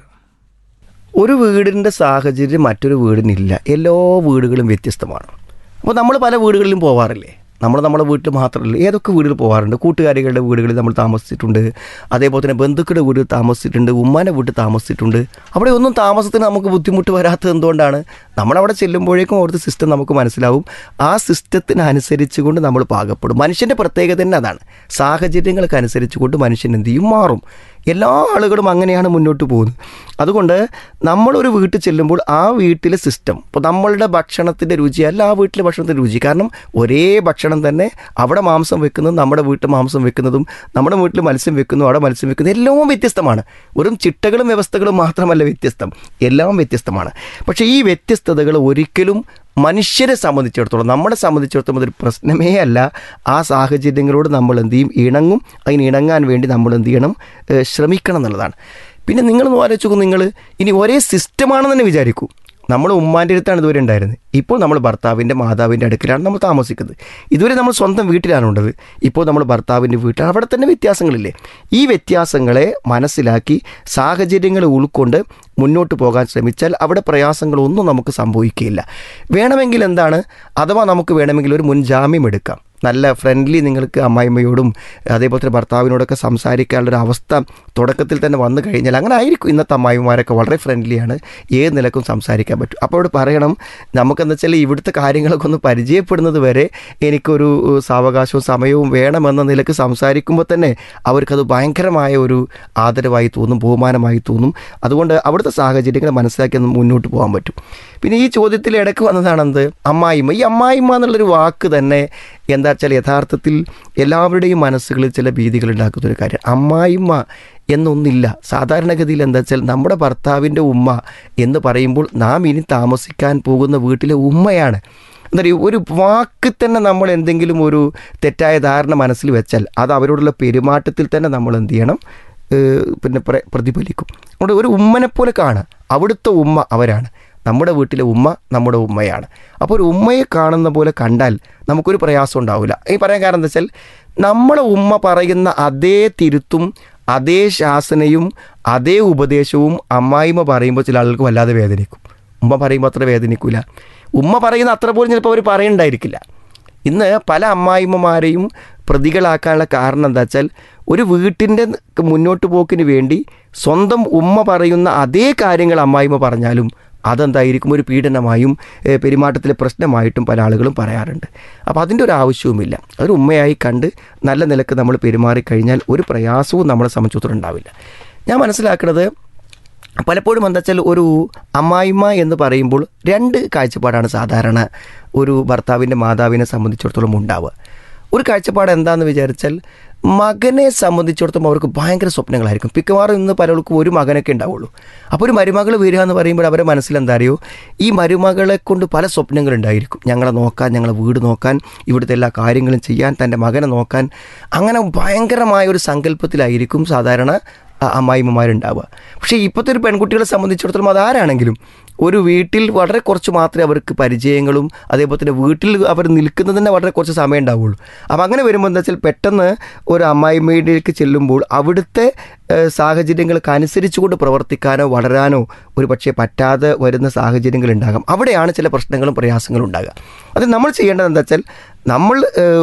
ഒരു വീടിൻ്റെ സാഹചര്യം മറ്റൊരു വീടിനില്ല. എല്ലാ വീടുകളും വ്യത്യസ്തമാണ്. അപ്പോൾ നമ്മൾ പല വീടുകളിലും പോവാറില്ലേ? നമ്മൾ നമ്മുടെ വീട്ടിൽ മാത്രമല്ല, ഏതൊക്കെ വീടുകൾ പോകാറുണ്ട്. കൂട്ടുകാരികളുടെ വീടുകളിൽ നമ്മൾ താമസിച്ചിട്ടുണ്ട്, അതേപോലെ തന്നെ ബന്ധുക്കളുടെ വീട്ടിൽ താമസിച്ചിട്ടുണ്ട്, ഉമ്മാൻ്റെ വീട്ടിൽ താമസിച്ചിട്ടുണ്ട്. അവിടെ ഒന്നും താമസത്തിന് നമുക്ക് ബുദ്ധിമുട്ട് വരാത്തത് എന്തുകൊണ്ടാണ്? നമ്മളവിടെ ചെല്ലുമ്പോഴേക്കും അവിടുത്തെ സിസ്റ്റം നമുക്ക് മനസ്സിലാവും. ആ സിസ്റ്റത്തിനനുസരിച്ച് കൊണ്ട് നമ്മൾ പാകപ്പെടും. മനുഷ്യൻ്റെ പ്രത്യേകത തന്നെ അതാണ്. സാഹചര്യങ്ങൾക്ക് അനുസരിച്ച് കൊണ്ട് മനുഷ്യൻ എന്ത് ചെയ്യും? മാറും. എല്ലാ ആളുകളും അങ്ങനെയാണ് മുന്നോട്ട് പോകുന്നത്. അതുകൊണ്ട് നമ്മളൊരു വീട്ടിൽ ചെല്ലുമ്പോൾ ആ വീട്ടിലെ സിസ്റ്റം, ഇപ്പോൾ നമ്മളുടെ ഭക്ഷണത്തിൻ്റെ രുചിയല്ല ആ വീട്ടിലെ ഭക്ഷണത്തിൻ്റെ രുചി. കാരണം ഒരേ ഭക്ഷണം തന്നെ അവിടെ മാംസം വെക്കുന്നതും നമ്മുടെ വീട്ടിൽ മാംസം വെക്കുന്നതും, നമ്മുടെ വീട്ടിൽ മത്സ്യം വെക്കുന്നതും അവിടെ മത്സ്യം വെക്കുന്നതും എല്ലാം വ്യത്യസ്തമാണ്. വെറും ചിട്ടകളും വ്യവസ്ഥകളും മാത്രമല്ല വ്യത്യസ്തം, എല്ലാം വ്യത്യസ്തമാണ്. പക്ഷേ ഈ വ്യത്യസ്തതകൾ ഒരിക്കലും മനുഷ്യരെ സംബന്ധിച്ചിടത്തോളം, നമ്മളെ സംബന്ധിച്ചിടത്തോളം അതൊരു പ്രശ്നമേ അല്ല. ആ സാഹചര്യങ്ങളോട് നമ്മൾ എന്ത് ചെയ്യും? ഇണങ്ങും. അതിന് ഇണങ്ങാൻ വേണ്ടി നമ്മൾ എന്ത് ചെയ്യണം? ഏഹ് ശ്രമിക്കണം എന്നുള്ളതാണ്. പിന്നെ നിങ്ങളൊന്ന് ആലോചിച്ച് നോക്കൂ, നിങ്ങൾ ഇനി ഒരേ സിസ്റ്റമാണെന്ന് തന്നെ വിചാരിക്കൂ. നമ്മൾ ഉമ്മാൻ്റെ അടുത്താണ് ഇതുവരെ ഉണ്ടായിരുന്നത്. ഇപ്പോൾ നമ്മൾ ഭർത്താവിൻ്റെ മാതാവിൻ്റെ അടുക്കലാണ് നമ്മൾ താമസിക്കുന്നത്. ഇതുവരെ നമ്മൾ സ്വന്തം വീട്ടിലാണ് ഉള്ളത്. ഇപ്പോൾ നമ്മൾ ഭർത്താവിൻ്റെ വീട്ടിലാണ്. അവിടെ തന്നെ വ്യത്യാസങ്ങളില്ലേ? ഈ വ്യത്യാസങ്ങളെ മനസ്സിലാക്കി സാഹചര്യങ്ങൾ ഉൾക്കൊണ്ട് മുന്നോട്ട് പോകാൻ ശ്രമിച്ചാൽ അവിടെ പ്രയാസങ്ങളൊന്നും നമുക്ക് സംഭവിക്കുകയില്ല. വേണമെങ്കിൽ എന്താണ്, അഥവാ നമുക്ക് വേണമെങ്കിൽ ഒരു മുൻജാമ്യം എടുക്കാം. നല്ല ഫ്രണ്ട്ലി നിങ്ങൾക്ക് അമ്മായിമ്മയോടും അതേപോലെ തന്നെ ഭർത്താവിനോടൊക്കെ സംസാരിക്കാനുള്ളൊരു അവസ്ഥ തുടക്കത്തിൽ തന്നെ വന്നു കഴിഞ്ഞാൽ, അങ്ങനെ ആയിരിക്കും. ഇന്നത്തെ അമ്മായിമാരൊക്കെ വളരെ ഫ്രണ്ട്ലിയാണ്, ഏത് നിലക്കും സംസാരിക്കാൻ പറ്റും. അപ്പോൾ അവിടെ പറയണം, നമുക്കെന്ന് വെച്ചാൽ ഇവിടുത്തെ കാര്യങ്ങളൊക്കെ ഒന്ന് പരിചയപ്പെടുന്നത് വരെ എനിക്കൊരു സാവകാശവും സമയവും വേണമെന്ന നിലക്ക് സംസാരിക്കുമ്പോൾ തന്നെ അവർക്കത് ഭയങ്കരമായ ഒരു ആദരവായി തോന്നും, ബഹുമാനമായി തോന്നും. അതുകൊണ്ട് അവിടുത്തെ സാഹചര്യങ്ങൾ മനസ്സിലാക്കി ഒന്ന് മുന്നോട്ട് പോകാൻ പറ്റും. പിന്നെ ഈ ചോദ്യത്തിൽ ഇടയ്ക്ക് വന്നതാണെന്ത്? അമ്മായിമ്മ. ഈ അമ്മായിമ്മ എന്നുള്ളൊരു വാക്ക് തന്നെ എന്താ വെച്ചാൽ യഥാർത്ഥത്തിൽ എല്ലാവരുടെയും മനസ്സുകളിൽ ചില ഭീതികൾ ഉണ്ടാക്കുന്നൊരു കാര്യം. അമ്മായിമ്മ എന്നൊന്നില്ല. സാധാരണഗതിയിൽ എന്താ വെച്ചാൽ നമ്മുടെ ഭർത്താവിൻ്റെ ഉമ്മ എന്ന് പറയുമ്പോൾ നാം ഇനി താമസിക്കാൻ പോകുന്ന വീട്ടിലെ ഉമ്മയാണ്. എന്താ പറയുക, ഒരു വാക്ക് തന്നെ നമ്മൾ എന്തെങ്കിലും ഒരു തെറ്റായ ധാരണ മനസ്സിൽ വെച്ചാൽ അത് അവരോടുള്ള പെരുമാറ്റത്തിൽ തന്നെ നമ്മൾ എന്ത് ചെയ്യണം? പിന്നെ പ്രതിഫലിക്കും. അതുകൊണ്ട് ഒരു ഉമ്മനെപ്പോലെ കാണുക. അവിടുത്തെ ഉമ്മ അവരാണ്, നമ്മുടെ വീട്ടിലെ ഉമ്മ നമ്മുടെ ഉമ്മയാണ്. അപ്പോൾ ഒരു ഉമ്മയെ കാണുന്ന പോലെ കണ്ടാൽ നമുക്കൊരു പ്രയാസം ഉണ്ടാവില്ല. ഈ പറയാൻ കാരണം എന്താ വെച്ചാൽ, നമ്മളെ ഉമ്മ പറയുന്ന അതേ തിരുത്തും അതേ ശാസനയും അതേ ഉപദേശവും അമ്മായിമ്മ പറയുമ്പോൾ ചില ആളുകൾക്ക് വല്ലാതെ വേദനിക്കും. ഉമ്മ പറയുമ്പോൾ അത്ര വേദനിക്കില്ല. ഉമ്മ പറയുന്ന അത്ര പോലും ചിലപ്പോൾ അവർ പറയുന്നുണ്ടായിരിക്കില്ല. ഇന്ന് പല അമ്മായിമ്മമാരെയും പ്രതികളാക്കാനുള്ള കാരണം എന്താ വെച്ചാൽ, ഒരു വീട്ടിൻ്റെ മുന്നോട്ട് പോക്കിന് വേണ്ടി സ്വന്തം ഉമ്മ പറയുന്ന അതേ കാര്യങ്ങൾ അമ്മായിമ്മ പറഞ്ഞാലും അതെന്തായിരിക്കും? ഒരു പീഡനമായും പെരുമാറ്റത്തിലെ പ്രശ്നമായിട്ടും പല ആളുകളും പറയാറുണ്ട്. അപ്പോൾ അതിൻ്റെ ഒരു ആവശ്യവുമില്ല. അതൊരു ഉമ്മയായി കണ്ട് നല്ല നിലക്ക് നമ്മൾ പെരുമാറിക്കഴിഞ്ഞാൽ ഒരു പ്രയാസവും നമ്മളെ സംബന്ധിച്ചിടത്തോളം ഉണ്ടാവില്ല. ഞാൻ മനസ്സിലാക്കുന്നത് പലപ്പോഴും എന്താ വെച്ചാൽ, ഒരു അമ്മായിമ്മ എന്ന് പറയുമ്പോൾ രണ്ട് കാഴ്ചപ്പാടാണ് സാധാരണ ഒരു ഭർത്താവിൻ്റെ മാതാവിനെ സംബന്ധിച്ചിടത്തോളം ഉണ്ടാവുക. ഒരു കാഴ്ചപ്പാട് എന്താണെന്ന് വിചാരിച്ചാൽ, മകനെ സംബന്ധിച്ചിടത്തോളം അവർക്ക് ഭയങ്കര സ്വപ്നങ്ങളായിരിക്കും. മിക്കവാറും ഇന്ന് പലർക്കും ഒരു മകനൊക്കെ ഉണ്ടാവുള്ളൂ. അപ്പോൾ ഒരു മരുമകൾ വരിക എന്ന് പറയുമ്പോൾ അവരുടെ മനസ്സിലെന്താ അറിയോ, ഈ മരുമകളെ കൊണ്ട് പല സ്വപ്നങ്ങളുണ്ടായിരിക്കും. ഞങ്ങളെ നോക്കാൻ, ഞങ്ങളെ വീട് നോക്കാൻ, ഇവിടുത്തെ എല്ലാ കാര്യങ്ങളും ചെയ്യാൻ, തൻ്റെ മകനെ നോക്കാൻ, അങ്ങനെ ഭയങ്കരമായ ഒരു സങ്കല്പത്തിലായിരിക്കും സാധാരണ അമ്മായിമ്മമാരുണ്ടാവുക. പക്ഷേ ഇപ്പോഴത്തെ ഒരു പെൺകുട്ടികളെ സംബന്ധിച്ചിടത്തോളം അതാരാണെങ്കിലും ഒരു വീട്ടിൽ വളരെ കുറച്ച് മാത്രമേ അവർക്ക് പരിചയങ്ങളും അതേപോലെ തന്നെ വീട്ടിൽ അവർ നിൽക്കുന്നതിന് വളരെ കുറച്ച് സമയം ഉണ്ടാവുള്ളൂ. അപ്പോൾ അങ്ങനെ വരുമ്പോൾ എന്താ വെച്ചാൽ, പെട്ടെന്ന് ഒരു അമ്മായിമ്മയിലേക്ക് ചെല്ലുമ്പോൾ അവിടുത്തെ സാഹചര്യങ്ങൾക്ക് അനുസരിച്ചുകൊണ്ട് പ്രവർത്തിക്കാനോ വളരാനോ ഒരു പക്ഷേ പറ്റാതെ വരുന്ന സാഹചര്യങ്ങൾ ഉണ്ടാകാം. അവിടെയാണ് ചില പ്രശ്നങ്ങളും പ്രയാസങ്ങളും ഉണ്ടാകുക. അത് നമ്മൾ ചെയ്യേണ്ടത് എന്താ വെച്ചാൽ, നമ്മൾ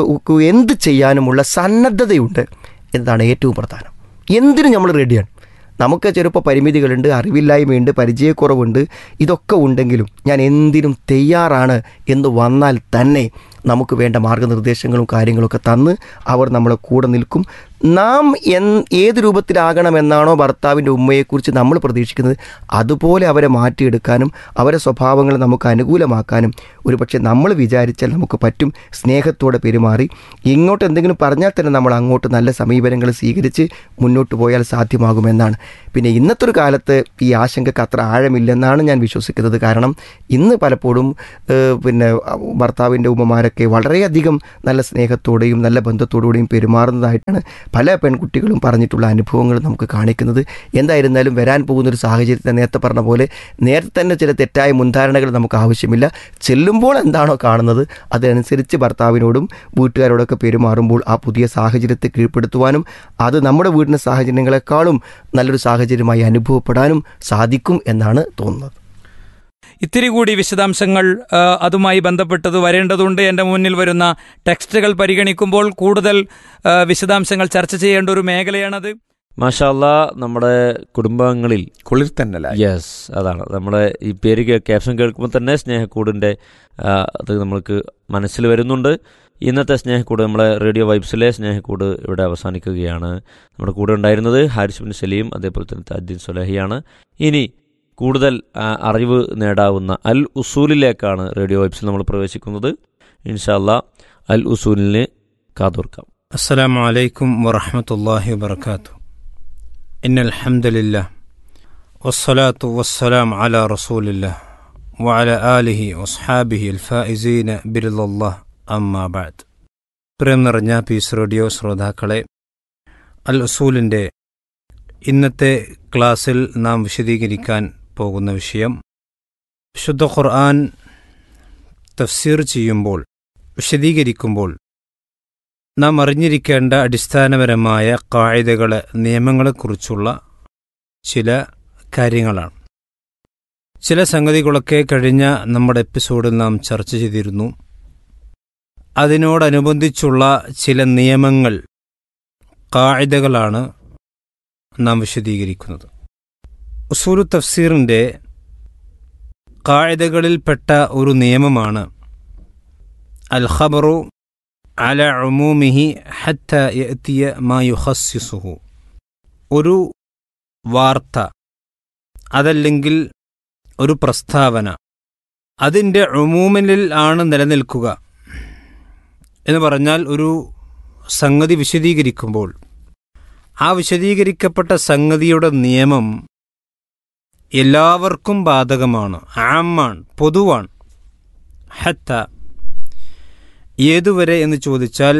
എന്ത് ചെയ്യാനുമുള്ള സന്നദ്ധതയുണ്ട് എന്നതാണ് ഏറ്റവും പ്രധാനം. എന്തിനും നമ്മൾ റെഡിയാണ്. നമുക്ക് ചെറുപ്പം പരിമിതികളുണ്ട്, അറിവില്ലായ്മയുണ്ട്, പരിചയക്കുറവുണ്ട്, ഇതൊക്കെ ഉണ്ടെങ്കിലും ഞാൻ എന്തിനും തയ്യാറാണ് എന്ന് വന്നാൽ തന്നെ നമുക്ക് വേണ്ട മാർഗ്ഗനിർദ്ദേശങ്ങളും കാര്യങ്ങളൊക്കെ തന്ന് അവർ നമ്മളെ കൂടെ നിൽക്കും. നാം എൻ ഏത് രൂപത്തിലാകണമെന്നാണോ ഭർത്താവിൻ്റെ ഉമ്മയെക്കുറിച്ച് നമ്മൾ പ്രതീക്ഷിക്കുന്നത് അതുപോലെ അവരെ മാറ്റിയെടുക്കാനും അവരെ സ്വഭാവങ്ങൾ നമുക്ക് അനുകൂലമാക്കാനും ഒരു പക്ഷേ നമ്മൾ വിചാരിച്ചാൽ നമുക്ക് പറ്റും. സ്നേഹത്തോടെ പെരുമാറി ഇങ്ങോട്ട് എന്തെങ്കിലും പറഞ്ഞാൽ തന്നെ നമ്മൾ അങ്ങോട്ട് നല്ല സമീപനങ്ങൾ സ്വീകരിച്ച് മുന്നോട്ട് പോയാൽ സാധ്യമാകുമെന്നാണ്. പിന്നെ ഇന്നത്തെ ഒരു കാലത്ത് ഈ ആശങ്കക്ക് അത്ര ആഴമില്ലെന്നാണ് ഞാൻ വിശ്വസിക്കുന്നത്. കാരണം ഇന്ന് പലപ്പോഴും പിന്നെ ഭർത്താവിൻ്റെ ഉമ്മമാരൊക്കെ വളരെയധികം നല്ല സ്നേഹത്തോടെയും നല്ല ബന്ധത്തോടുകൂടിയും പെരുമാറുന്നതായിട്ടാണ് പല പെൺകുട്ടികളും പറഞ്ഞിട്ടുള്ള അനുഭവങ്ങൾ നമുക്ക് കാണിക്കുന്നത്. എന്തായിരുന്നാലും വരാൻ പോകുന്നൊരു സാഹചര്യത്തെ നേരത്തെ പറഞ്ഞ പോലെ നേരത്തെ തന്നെ ചില തെറ്റായ മുൻധാരണകൾ നമുക്ക് ആവശ്യമില്ല. ചെല്ലുമ്പോൾ എന്താണോ കാണുന്നത് അതനുസരിച്ച് ഭർത്താവിനോടും വീട്ടുകാരോടൊക്കെ പെരുമാറുമ്പോൾ ആ പുതിയ സാഹചര്യത്തെ കീഴ്പ്പെടുത്തുവാനും അത് നമ്മുടെ വീടിൻ്റെ സാഹചര്യങ്ങളെക്കാളും നല്ലൊരു സാഹചര്യമായി അനുഭവപ്പെടാനും സാധിക്കും എന്നാണ് തോന്നുന്നത്. ഇത്തിരി കൂടി വിശദാംശങ്ങൾ അതുമായി ബന്ധപ്പെട്ടത് വരേണ്ടതുണ്ട്. എൻ്റെ മുന്നിൽ വരുന്ന ടെക്സ്റ്റുകൾ പരിഗണിക്കുമ്പോൾ കൂടുതൽ വിശദാംശങ്ങൾ ചർച്ച ചെയ്യേണ്ട ഒരു മേഖലയാണത്. മാഷാ അല്ലാ, നമ്മുടെ കുടുംബങ്ങളിൽ കുളിർ തന്നെ. യെസ്, അതാണ് നമ്മുടെ ഈ പേര് ക്യാപ്ഷൻ കേൾക്കുമ്പോൾ തന്നെ സ്നേഹക്കൂടിൻ്റെ അത് നമ്മൾക്ക് മനസ്സിൽ വരുന്നുണ്ട്. ഇന്നത്തെ സ്നേഹക്കൂട്, നമ്മുടെ റേഡിയോ വൈബ്സിലെ സ്നേഹക്കൂട് ഇവിടെ അവസാനിക്കുകയാണ്. നമ്മുടെ കൂടെ ഉണ്ടായിരുന്നത് ഹാരിസ് ബിൻ സലീം, അതേപോലെ തന്നെ താജുദ്ദീൻ സ്വലാഹിയാണ്. ഇനി കൂടുതൽ അറിവ് നേടാവുന്ന അൽ ഉസൂലിലേക്കാണ് റേഡിയോ വൈബ്സിൽ നമ്മൾ പ്രവേശിക്കുന്നത്. ഇൻഷാ അല്ലാ അൽ ഉസൂലിന് കാതോർക്കാം. അസ്സലാമു അലൈക്കും വറഹ്മത്തുള്ളാഹി വബറകാതുഹു. ഇന്നൽ ഹംദലില്ലാഹ് വസ്സലാത്തു വസ്സലാം അലാ റസൂലില്ലാഹ് വഅലാ ആലിഹി വസ്ഹാബിഹി അൽ ഫായിസീന ബിറിദല്ലാഹ് അമ്മാ ബഅദ്. പ്രേം നിറഞ്ഞ പീസ് റേഡിയോ ശ്രോതാക്കളെ, അൽ ഉസൂലിൻ്റെ ഇന്നത്തെ ക്ലാസ്സിൽ നാം വിശദീകരിക്കാൻ പോകുന്ന വിഷയം, വിശുദ്ധ ഖുർആൻ തഫ്സീർ ചെയ്യുമ്പോൾ, വിശദീകരിക്കുമ്പോൾ നാം അറിഞ്ഞിരിക്കേണ്ട അടിസ്ഥാനപരമായ ഖാഇദകളെ, നിയമങ്ങളെക്കുറിച്ചുള്ള ചില കാര്യങ്ങളാണ്. ചില സംഗതികളൊക്കെ കഴിഞ്ഞ നമ്മുടെ എപ്പിസോഡിൽ നാം ചർച്ച ചെയ്തിരുന്നു. അതിനോടനുബന്ധിച്ചുള്ള ചില നിയമങ്ങൾ, ഖാഇദകളാണ് നാം വിശദീകരിക്കുന്നത്. ഉസൂലു തഫ്സീറിൻ്റെ ഖാഇദകളിൽപ്പെട്ട ഒരു നിയമമാണ് അൽ ഖബറു അല ഉമൂമിഹി ഹത്ത യഅതിയ മാ യുഖസ്സിസുഹു. ഒരു വാർത്ത, അതല്ലെങ്കിൽ ഒരു പ്രസ്താവന, അതിൻ്റെ ഉമൂമിനിൽ ആണ് നിലനിൽക്കുക എന്ന് പറഞ്ഞാൽ, ഒരു സംഗതി വിശദീകരിക്കുമ്പോൾ ആ വിശദീകരിക്കപ്പെട്ട സംഗതിയുടെ നിയമം എല്ലാവർക്കും ബാധകമാണ്, ആമാണ്, പൊതുവാണ്. ഹത്ത ഏതുവരെ എന്ന് ചോദിച്ചാൽ,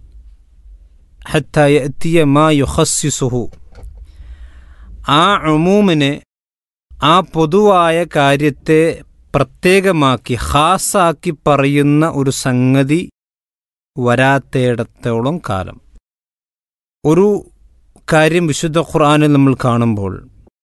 ഹത്ത യഅതിയ മാ യുഖസ്സിസുഹു, ആ ഉമൂമിനെ, ആ പൊതുവായ കാര്യത്തെ പ്രത്യേകമാക്കി ഖാസാക്കി പറയുന്ന ഒരു സംഗതി വരാത്തേടത്തോളം കാലം. ഒരു കാര്യം വിശുദ്ധ ഖുർആനിൽ നമ്മൾ കാണുമ്പോൾ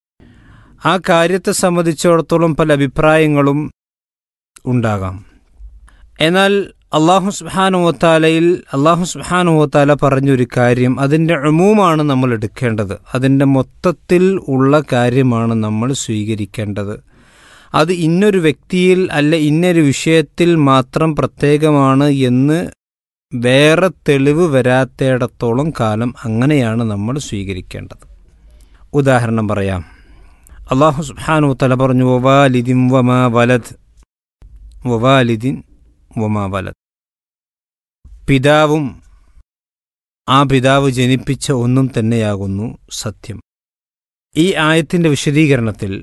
ആ കാര്യത്തെ സംബന്ധിച്ചിടത്തോളം പല അഭിപ്രായങ്ങളും ഉണ്ടാകാം. എന്നാൽ അല്ലാഹു സുബ്ഹാനഹു വ തആലയിൽ അല്ലാഹു സുബ്ഹാനഹു വ തആല പറഞ്ഞൊരു കാര്യം, അതിൻ്റെ ഉമൂമാണ് നമ്മൾ എടുക്കേണ്ടത്, അതിൻ്റെ മൊത്തത്തിൽ ഉള്ള കാര്യമാണ് നമ്മൾ സ്വീകരിക്കേണ്ടത്. അത് ഇന്നൊരു വ്യക്തിയിൽ അല്ല ഇന്നൊരു വിഷയത്തിൽ മാത്രം പ്രത്യേകമാണ് എന്ന് വേറെ തെളിവ് വരാത്തേടത്തോളം കാലം അങ്ങനെയാണ് നമ്മൾ സ്വീകരിക്കേണ്ടത്. ഉദാഹരണം പറയാം. അല്ലാഹു സുബ്ഹാനഹു വ തആല പറഞ്ഞു, വവാലിദിൻ വമാ വലദ്, വവാലിദിൻ വമാ വലദ്, പിതാവും ആ പിതാവ് ജനിപ്പിച്ച ഒന്നും തന്നെയാകുന്നു സത്യം. ഈ ആയത്തിൻ്റെ വിശദീകരണത്തിൽ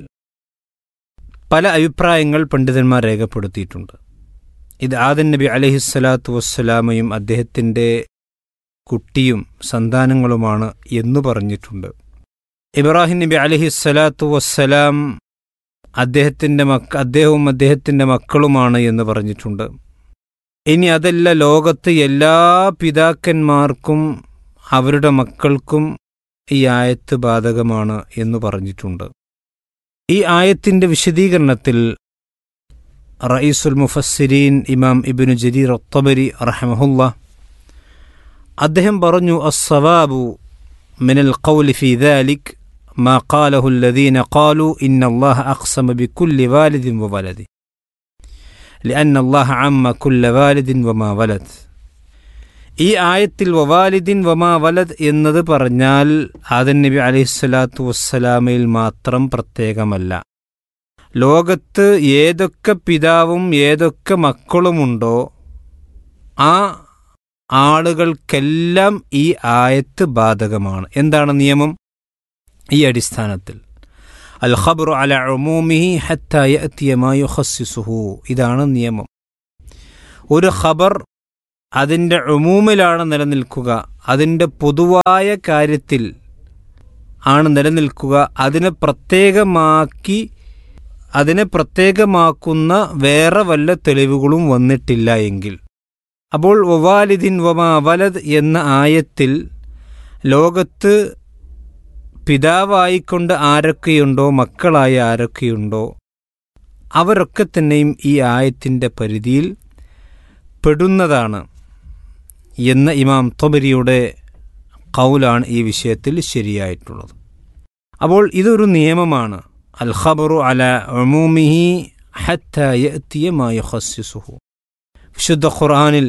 പല അഭിപ്രായങ്ങൾ പണ്ഡിതന്മാർ രേഖപ്പെടുത്തിയിട്ടുണ്ട്. ഇത് ആദം നബി അലൈഹിസ്സലാത്തു വസ്സലാമയും അദ്ദേഹത്തിൻ്റെ കുട്ടിയും സന്താനങ്ങളുമാണ് എന്നു പറഞ്ഞിട്ടുണ്ട്. ഇബ്രാഹിം നബി അലൈഹിസ്സലാത്തു വസ്സലാം അദ്ദേഹത്തിൻ്റെ മക്ക അദ്ദേഹവും അദ്ദേഹത്തിൻ്റെ മക്കളുമാണ് എന്ന് പറഞ്ഞിട്ടുണ്ട്. ഇനി അതല്ല, ലോകത്ത് എല്ലാ പിതാക്കന്മാർക്കും അവരുടെ മക്കൾക്കും ഈ ആയത്ത് ബാധകമാണ് എന്ന് പറഞ്ഞിട്ടുണ്ട്. ഈ ആയത്തിൻ്റെ വിശദീകരണത്തിൽ റഈസുൽ മുഫസ്സിരീൻ ഇമാം ഇബ്നു ജരീർ അത്ത്-തബരി റഹിമഹുല്ലാഹ് അദ്ദേഹം പറഞ്ഞു, അസ്സവാബു മിനൽ ഖൗലി ഫീ ദാലിക് മാ ഖാലഹു അല്ലദീന ഖാലു ഇന്നല്ലാഹ അഖ്സമ ബികുല്ലി വാലിദിൻ വവലദി ലിഅന്ന അല്ലാഹ അമ്മ കുല്ല വാലിദിൻ വമാ വലദ്. ഈ ആയത്തിൽ വവാലിദിൻ വമാ വലദ് എന്നത് പറഞ്ഞാൽ ആദം നബി അലൈഹിസ്സലാത്തു വസ്സലാമയിൽ മാത്രം പ്രത്യേകമല്ല. ലോകത്ത് ഏതൊക്കെ പിതാവും ഏതൊക്കെ മക്കളുമുണ്ടോ ആ ആളുകൾക്കെല്ലാം ഈ ആയത്ത് ബാധകമാണ്. എന്താണ് നിയമം? ഈ അടിസ്ഥാനത്തിൽ അൽ ഖബ്റു അല ഉമൂമിഹി ഹത്താ യഅതിയ മാ യുഖസ്സിസുഹു, ഇതാണ് നിയമം. ഒരു ഖബർ അതിൻ്റെ ഉമൂമിലാണ് നിലനിൽക്കുക, അതിൻ്റെ പൊതുവായ കാര്യത്തിൽ ആണ് നിലനിൽക്കുക. അതിനെ പ്രത്യേകമാക്കി അതിനെ പ്രത്യേകമാക്കുന്ന വേറെ വല്ല തെളിവുകളും വന്നിട്ടില്ല എങ്കിൽ, അപ്പോൾ വവാലിദിൻ വമാ വലദ് എന്ന ആയത്തിൽ ലോകത്ത് പിതാവായിക്കൊണ്ട് ആരൊക്കെയുണ്ടോ, മക്കളായ ആരൊക്കെയുണ്ടോ, അവരൊക്കെ തന്നെയും ഈ ആയത്തിൻ്റെ പരിധിയിൽ പെടുന്നതാണ് എന്ന ഇമാം തൊബരിയുടെ ഖൗലാണ് ഈ വിഷയത്തിൽ ശരിയായിട്ടുള്ളത്. അപ്പോൾ ഇതൊരു നിയമമാണ്. അൽ ഖബറു അല ഉമൂമിഹി ഹത്താ യഅതിയ മാ യുഖസ്സിസുഹു. വിശുദ്ധ ഖുർആനിൽ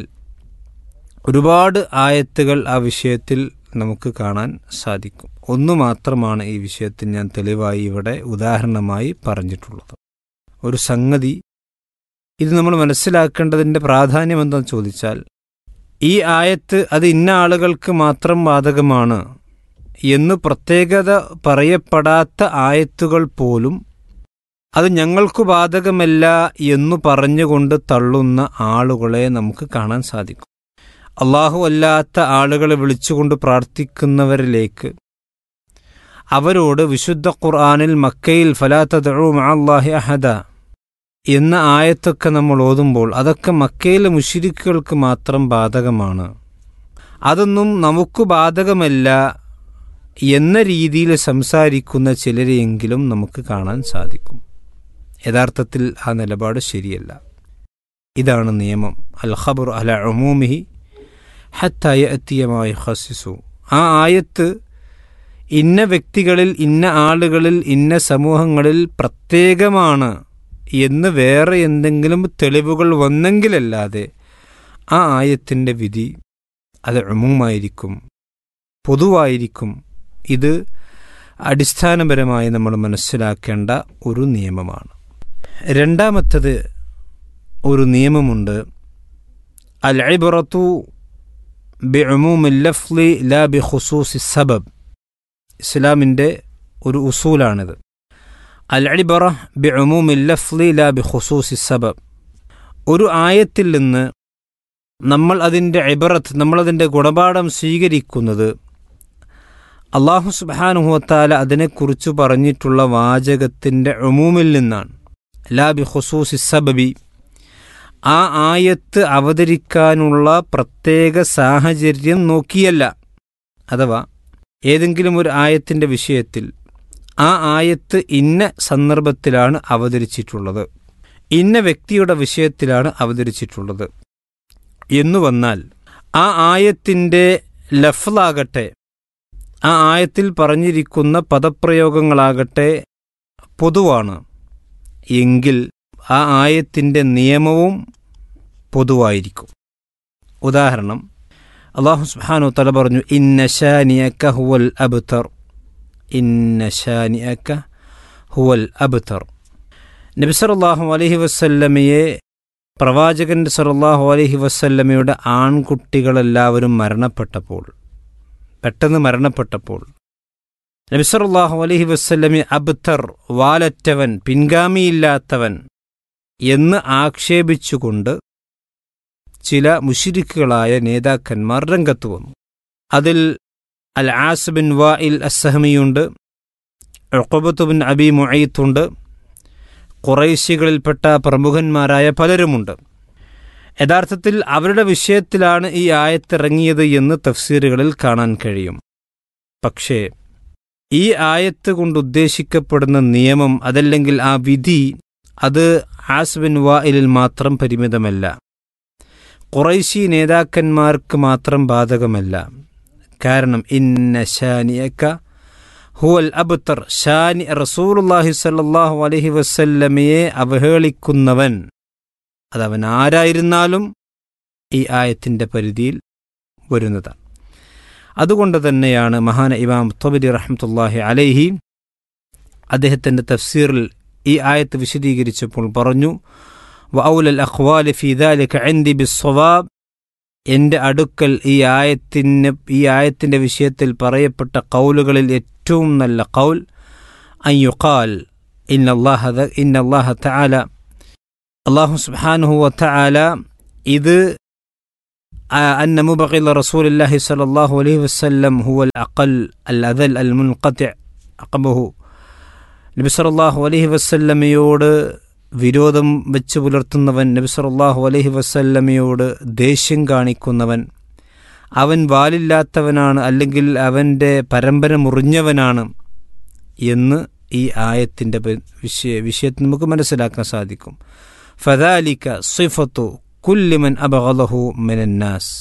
ഒരുപാട് ആയത്തുകൾ ആ വിഷയത്തിൽ നമുക്ക് കാണാൻ സാധിക്കും. ഒന്നു മാത്രമാണ് ഈ വിഷയത്തിൽ ഞാൻ തെളിവായി ഇവിടെ ഉദാഹരണമായി പറഞ്ഞിട്ടുള്ളത്. ഒരു സംഗതി, ഇത് നമ്മൾ മനസ്സിലാക്കേണ്ടതിൻ്റെ പ്രാധാന്യം എന്താണെന്ന് ചോദിച്ചാൽ, ഈ ആയത്ത് അത് ഇന്ന ആളുകൾക്ക് മാത്രം ബാധകമാണ് എന്ന് പ്രത്യേകത പറയപ്പെടാത്ത ആയത്തുകൾ പോലും അത് ഞങ്ങൾക്കു ബാധകമല്ല എന്നു പറഞ്ഞുകൊണ്ട് തള്ളുന്ന ആളുകളെ നമുക്ക് കാണാൻ സാധിക്കും. അള്ളാഹു അല്ലാത്ത ആളുകളെ വിളിച്ചുകൊണ്ട് പ്രാർത്ഥിക്കുന്നവരിലേക്ക് അവരോട് വിശുദ്ധ ഖുർആനിൽ മക്കയിൽ ഫലാ തദ്ഉ മഅല്ലാഹി അഹദ എന്ന ആയത്തൊക്കെ നമ്മൾ ഓതുമ്പോൾ അതൊക്കെ മക്കയിലെ മുശ്രിക്കുകൾക്ക് മാത്രം ബാധകമാണ്, അതൊന്നും നമുക്ക് ബാധകമല്ല എന്ന രീതിയിൽ സംസാരിക്കുന്ന ചിലരെയെങ്കിലും നമുക്ക് കാണാൻ സാധിക്കും. യഥാർത്ഥത്തിൽ ആ നിലപാട് ശരിയല്ല. ഇതാണ് നിയമം. അൽ ഖബ്റു അല ഉമൂമിഹി ഹത്താ യഅതിയ മാ യുഖസ്സിസു. ആ ആയത്ത് ഇന്ന വ്യക്തികളിൽ, ഇന്ന ആളുകളിൽ, ഇന്ന സമൂഹങ്ങളിൽ പ്രത്യേകമാണ് എന്ന് വേറെ എന്തെങ്കിലും തെളിവുകൾ വന്നെങ്കിലല്ലാതെ ആ ആയത്തിൻ്റെ വിധി അത് ഉമൂമായിരിക്കും, പൊതുവായിരിക്കും. ഇത് അടിസ്ഥാനപരമായി നമ്മൾ മനസ്സിലാക്കേണ്ട ഒരു നിയമമാണ്. രണ്ടാമത്തത് ഒരു നിയമമുണ്ട്. അൽ ഇബ്റതു ബിഉമൂമിൽ ലഫ്ളി ലാ ബിഖുസൂസി സബബ്. ഇസ്ലാമിൻ്റെ ഒരു ഉസൂലാണിത്. അൽ ഇബ്റ ബിഉമൂമിൽ ലഫ്ളി ലാ ബിഖുസൂസി സബബ്. ഒരു ആയത്തിൽ നിന്ന് നമ്മൾ അതിൻ്റെ ഇബ്റത്ത്, നമ്മളതിൻ്റെ ഗുണപാഠം സ്വീകരിക്കുന്നത് അല്ലാഹു സുബ്ഹാനഹു വതആല അതിനെക്കുറിച്ച് പറഞ്ഞിട്ടുള്ള വാചകത്തിൻ്റെ ഉമൂമിൽ നിന്നാണ്. ലാ ബിഖുസൂസി സബബി, ആ ആയത്ത് അവതരിക്കാനുള്ള പ്രത്യേക സാഹചര്യം നോക്കിയല്ല. അഥവാ ഏതെങ്കിലും ഒരു ആയത്തിൻ്റെ വിഷയത്തിൽ ആ ആയത്ത് ഇന്ന സന്ദർഭത്തിലാണ് അവതരിച്ചിട്ടുള്ളത്, ഇന്ന വ്യക്തിയുടെ വിഷയത്തിലാണ് അവതരിച്ചിട്ടുള്ളത് എന്നു വന്നാൽ ആ ആയത്തിൻ്റെ ലഫ്ലാകട്ടെ, ആ ആയത്തിൽ പറഞ്ഞിരിക്കുന്ന പദപ്രയോഗങ്ങളാകട്ടെ പൊതുവാണ് എങ്കിൽ ആ ആയത്തിൻ്റെ നിയമവും പൊതുവായിരിക്കും. ഉദാഹരണം, അല്ലാഹു സുബ്ഹാനഹു തആല പറഞ്ഞു, ഇന്ന ശാനിയക ഹുവൽ അബ്തർ, ഇന്ന ശാനിയക ഹുവൽ അബ്തർ. നബി സല്ലല്ലാഹു അലൈഹി വസല്ലമയെ, പ്രവാചകൻ സല്ലല്ലാഹു അലൈഹി വസല്ലമയുടെ ആൺകുട്ടികളെല്ലാവരും മരണപ്പെട്ടപ്പോൾ, പെട്ടെന്ന് മരണപ്പെട്ടപ്പോൾ നബി സല്ലല്ലാഹു അലൈഹി വസല്ലമയെ അബ്തർ, വാലറ്റവൻ, പിൻഗാമിയില്ലാത്തവൻ എന്ന് ആക്ഷേപിച്ചുകൊണ്ട് ചില മുശ്രിക്കുകളായ നേതാക്കന്മാർ രംഗത്ത് വന്നു. അതിൽ അൽ as bin Wael അസ്സഹമിയുണ്ട്, ഉഖബത്ത് bin Abi മുഅയ്ത്തുണ്ട്, ഖുറൈശികളിൽപ്പെട്ട പ്രമുഖന്മാരായ പലരുമുണ്ട്. യഥാർത്ഥത്തിൽ അവരുടെ വിഷയത്തിലാണ് ഈ ആയത്തിറങ്ങിയത് എന്ന് തഫ്സീറുകളിൽ കാണാൻ കഴിയും. പക്ഷേ ഈ ആയത്ത് കൊണ്ട് ഉദ്ദേശിക്കപ്പെടുന്ന നിയമം, അതല്ലെങ്കിൽ ആ വിധി, അത് ആസ് ബിൻ വാഇലിൽ മാത്രം പരിമിതമല്ല, ഖുറൈശി നേതാക്കന്മാർക്ക് മാത്രം ബാധകമല്ല. കാരണം ഇന്ന ശാനിയക ഹുവൽ അബ്തർ, ഷാനി റസൂലുള്ളാഹി സ്വല്ലല്ലാഹു അലൈഹി വസല്ലമയെ അവഹേളിക്കുന്നവൻ, അതവൻ ആരായിരുന്നാലും ഈ ആയത്തിൻ്റെ പരിധിയിൽ വരുന്നതാണ്. അതുകൊണ്ട് തന്നെയാണ് മഹാന ഇമാം ത്വബരി റഹ്മത്തുള്ളാഹി അലൈഹി അദ്ദേഹത്തിൻ്റെ തഫ്സീറിൽ ഈ ആയത്ത് വിശദീകരിച്ചപ്പോൾ പറഞ്ഞു, വഔലൽ അഖ്വാലി ഫീ ദാലിക ഇൻദി ബിസ്സവാബ്, എൻ്റെ അടുക്കൽ ഈ ആയത്തിന് ഈ ആയത്തിൻ്റെ വിഷയത്തിൽ പറയപ്പെട്ട ഖൗലുകളിൽ ഏറ്റവും നല്ല ഖൗൽ അൻ യുഖാൽ ഇന്നല്ലാഹ ഇന്നല്ലാഹ തആല, അല്ലാഹു സുബ്ഹാനഹു വ തആല ഇത് അന്ന മുബഗില റസൂലുള്ളാഹി സ്വല്ലല്ലാഹു അലൈഹി വസല്ലം ഹുവൽ അഖൽ അൽ അദൽ അൽ മുൻഖതി അഖബഹു, നബി സല്ലല്ലാഹു അലൈഹി വസല്ലമയോട് വിരോധം വെച്ച് പുലർത്തുന്നവൻ, നബി സല്ലല്ലാഹു അലൈഹി വസല്ലമയോട് ദേഷ്യം കാണിക്കുന്നവൻ, അവൻ വാലില്ലാത്തവനാണ്, അല്ലെങ്കിൽ അവൻ്റെ പരമ്പര മുറിഞ്ഞവനാണ് എന്ന് ഈ ആയത്തിൻ്റെ വിഷയ വിഷയത്തിൽ നമുക്ക് മനസ്സിലാക്കാൻ സാധിക്കും. ഫദാലിക സിഫത്തു കുല്ലി മൻ അബഗളഹു മിനന്നാസ്,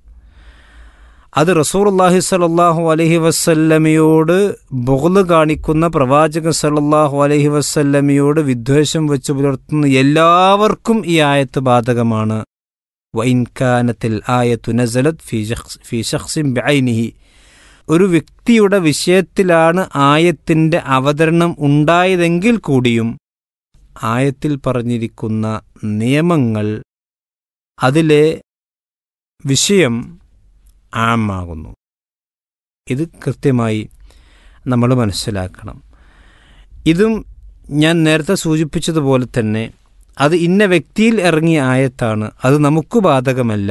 അത് റസൂലുള്ളാഹി സ്വല്ലല്ലാഹു അലൈഹി വസല്ലമയോട് ബുഗ്ള് കാണിക്കുന്ന, പ്രവാചകൻ സ്വല്ലല്ലാഹു അലൈഹി വസല്ലമയോട് വിദ്വേഷം വെച്ച് പുലർത്തുന്ന എല്ലാവർക്കും ഈ ആയത്ത് ബാധകമാണ്. വഇൻ കാനത്തിൽ ആയത്തു നസലത് ഫീ ശഖ്സ് ഫീ ശഖ്സിൻ ബിഐനിഹി, ഒരു വ്യക്തിയുടെ വിഷയത്തിലാണ് ആയത്തിൻ്റെ അവതരണം ഉണ്ടായതെങ്കിൽ കൂടിയും ആയത്തിൽ പറഞ്ഞിരിക്കുന്ന നിയമങ്ങൾ, അതിലെ വിഷയം ആമാകുന്നു. ഇത് കൃത്യമായി നമ്മൾ മനസ്സിലാക്കണം. ഇതും ഞാൻ നേരത്തെ സൂചിപ്പിച്ചതുപോലെ തന്നെ അത് ഇന്ന വ്യക്തിയിൽ ഇറങ്ങിയ ആയത്താണ്, അത് നമുക്ക് ബാധകമല്ല,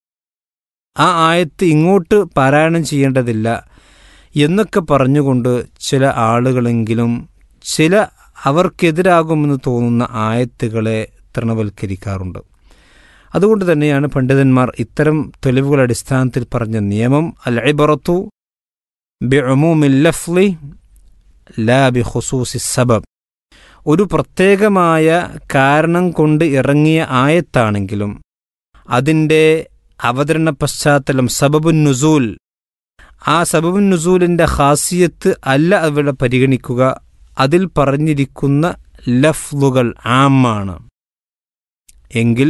ആ ആയത്ത് ഇങ്ങോട്ട് പാരായണം ചെയ്യേണ്ടതില്ല എന്നൊക്കെ പറഞ്ഞുകൊണ്ട് ചില ആളുകളെങ്കിലും ചില അവർക്കെതിരാകുമെന്ന് തോന്നുന്ന ആയത്തുകളെ തൃണവൽക്കരിക്കാറുണ്ട്. അതുകൊണ്ട് തന്നെയാണ് പണ്ഡിതന്മാർ ഇത്തരം തെളിവുകൾ അടിസ്ഥാനത്തിൽ പറഞ്ഞ നിയമം അൽ ഇബ്റത്തു ബിഉമൂമിൽ ലഫ്ളി ലാ ബിഖുസൂസി സബബ്, ഒരു പ്രത്യേകമായ കാരണം കൊണ്ട് ഇറങ്ങിയ ആയത്താണെങ്കിലും അതിൻ്റെ അവതരണ പശ്ചാത്തലം സബബുൻ നുസൂൽ, ആ സബബുൻ നുസൂലിൻ്റെ ഖാസിയത്ത് അല്ല അവിടെ പരിഗണിക്കുക, അതിൽ പറഞ്ഞിരിക്കുന്ന ലഫ്ളുകൾ ആമാണ് എങ്കിൽ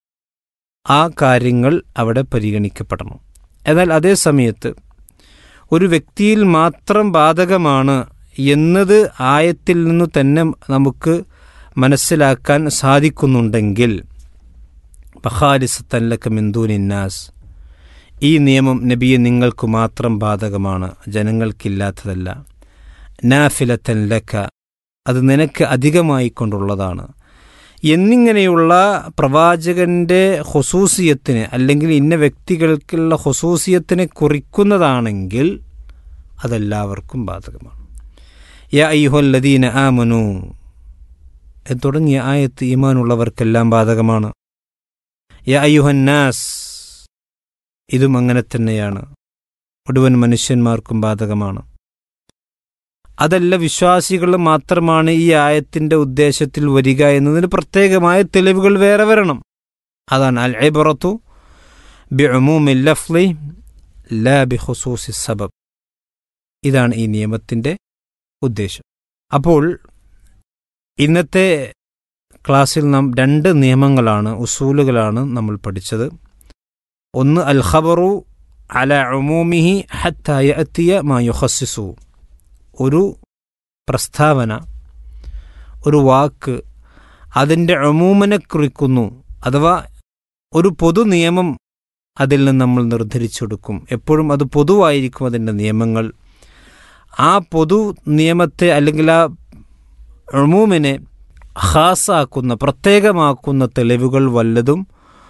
ആ കാര്യങ്ങൾ അവിടെ പരിഗണിക്കപ്പെടണം. എന്നാൽ അതേ സമയത്ത് ഒരു വ്യക്തിയിൽ മാത്രം ബാധകമാണ് എന്നത് ആയത്തിൽ നിന്നു തന്നെ നമുക്ക് മനസ്സിലാക്കാൻ സാധിക്കുന്നുണ്ടെങ്കിൽ ബഖാലിസത്തൻ ലക മിൻ ദൂനിന്നാസ്, ഈ നിയമം നബിയെ നിങ്ങൾക്ക് മാത്രം ബാധകമാണ്, ജനങ്ങൾക്കില്ലാത്തതല്ല. നാഫിലത്തൻ ലക, അത് നിനക്ക് അധികമായി കൊണ്ടുള്ളതാണ് എന്നിങ്ങനെയുള്ള പ്രവാചകൻ്റെ ഖുസൂസിയത്തിന് അല്ലെങ്കിൽ ഇന്ന വ്യക്തികൾക്കുള്ള ഖുസൂസിയത്തിനെ കുറിക്കുന്നതാണെങ്കിൽ അതെല്ലാവർക്കും ബാധകമാണ്. യാ അയ്യുഹല്ലദീന ആമനൂ തുടങ്ങിയ ആയത്ത് ഈമാനുള്ളവർക്കെല്ലാം ബാധകമാണ്. യാ അയ്യുഹന്നാസ്, ഇതും അങ്ങനെ തന്നെയാണ്, മുഴുവൻ മനുഷ്യന്മാർക്കും ബാധകമാണ്. അതല്ല വിശ്വാസികൾ മാത്രമാണ് ഈ ആയത്തിൻ്റെ ഉദ്ദേശത്തിൽ വരിക എന്നതിന് പ്രത്യേകമായ തെളിവുകൾ വേറെ വരണം. അതാണ് അൽ ഇബ്റത്തു ബിഉമൂമിൽ ലഫ്ളി ലാ ബിഖുസൂസി സബബ്, ഇതാണ് ഈ നിയമത്തിൻ്റെ ഉദ്ദേശം. അപ്പോൾ ഇന്നത്തെ ക്ലാസ്സിൽ നാം രണ്ട് നിയമങ്ങളാണ്, ഉസൂലുകളാണ് നമ്മൾ പഠിച്ചത്. ഒന്ന് അൽ ഖബറു അല ഉമൂമിഹി ഹത്താ യഅതിയ മാ യുഖസ്സിസു, ഒരു പ്രസ്താവന, ഒരു വാക്ക് അതിൻ്റെ ഉമൂമിനെ കുറിക്കുന്നു, അഥവാ ഒരു പൊതു നിയമം അതിൽ നിന്ന് നമ്മൾ നിർദ്ധരിച്ചെടുക്കും. എപ്പോഴും അത് പൊതുവായിരിക്കും അതിൻ്റെ നിയമങ്ങൾ. ആ പൊതു നിയമത്തെ അല്ലെങ്കിൽ ആ ഉമൂമിനെ ഖാസാക്കുന്ന, പ്രത്യേകമാക്കുന്ന തെളിവുകൾ വല്ലതും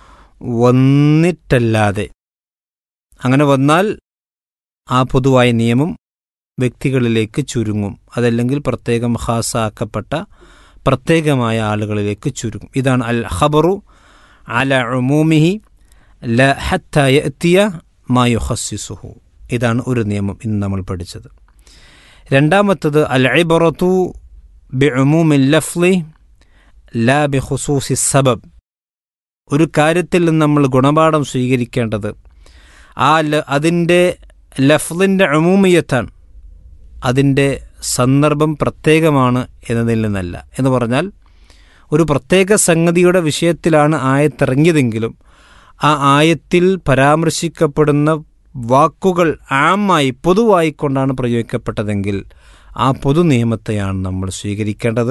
വന്നിട്ടല്ലാതെ, അങ്ങനെ വന്നാൽ ആ പൊതുവായ നിയമം വ്യക്തികളിലേക്ക് ചുരുങ്ങും, അതല്ലെങ്കിൽ പ്രത്യേകം ഖാസാക്കപ്പെട്ട പ്രത്യേകമായ ആളുകളിലേക്ക് ചുരുങ്ങും. ഇതാണ് അൽ ഖബറു അല ഉമൂമിഹി ല ഹത്താ യഅതിയ മാ യുഖസ്സിസുഹു. ഇതാണ് ഒരു നിയമം ഇന്ന് നമ്മൾ പഠിച്ചത്. രണ്ടാമത്തത് അൽ ഇബ്റത്തു ബിഉമൂമിൽ ലഫ്ളി ലാ ബിഖുസൂസി സബബ്, ഒരു കാര്യത്തിൽ നിന്ന് നമ്മൾ ഗുണപാഠം സ്വീകരിക്കേണ്ടത് ആ അതിൻ്റെ ലഫ്ളിൻ്റെ ഉമൂമിയത്താണ്, അതിൻ്റെ സന്ദർഭം പ്രത്യേകമാണ് എന്നതിൽ നിന്നല്ല. എന്ന് പറഞ്ഞാൽ ഒരു പ്രത്യേക സംഗതിയുടെ വിഷയത്തിലാണ് ആയത്തിറങ്ങിയതെങ്കിലും ആ ആയത്തിൽ പരാമർശിക്കപ്പെടുന്ന വാക്കുകൾ ആമായി പൊതുവായിക്കൊണ്ടാണ് പ്രയോഗിക്കപ്പെട്ടതെങ്കിൽ ആ പൊതു നിയമത്തെയാണ് നമ്മൾ സ്വീകരിക്കേണ്ടത്.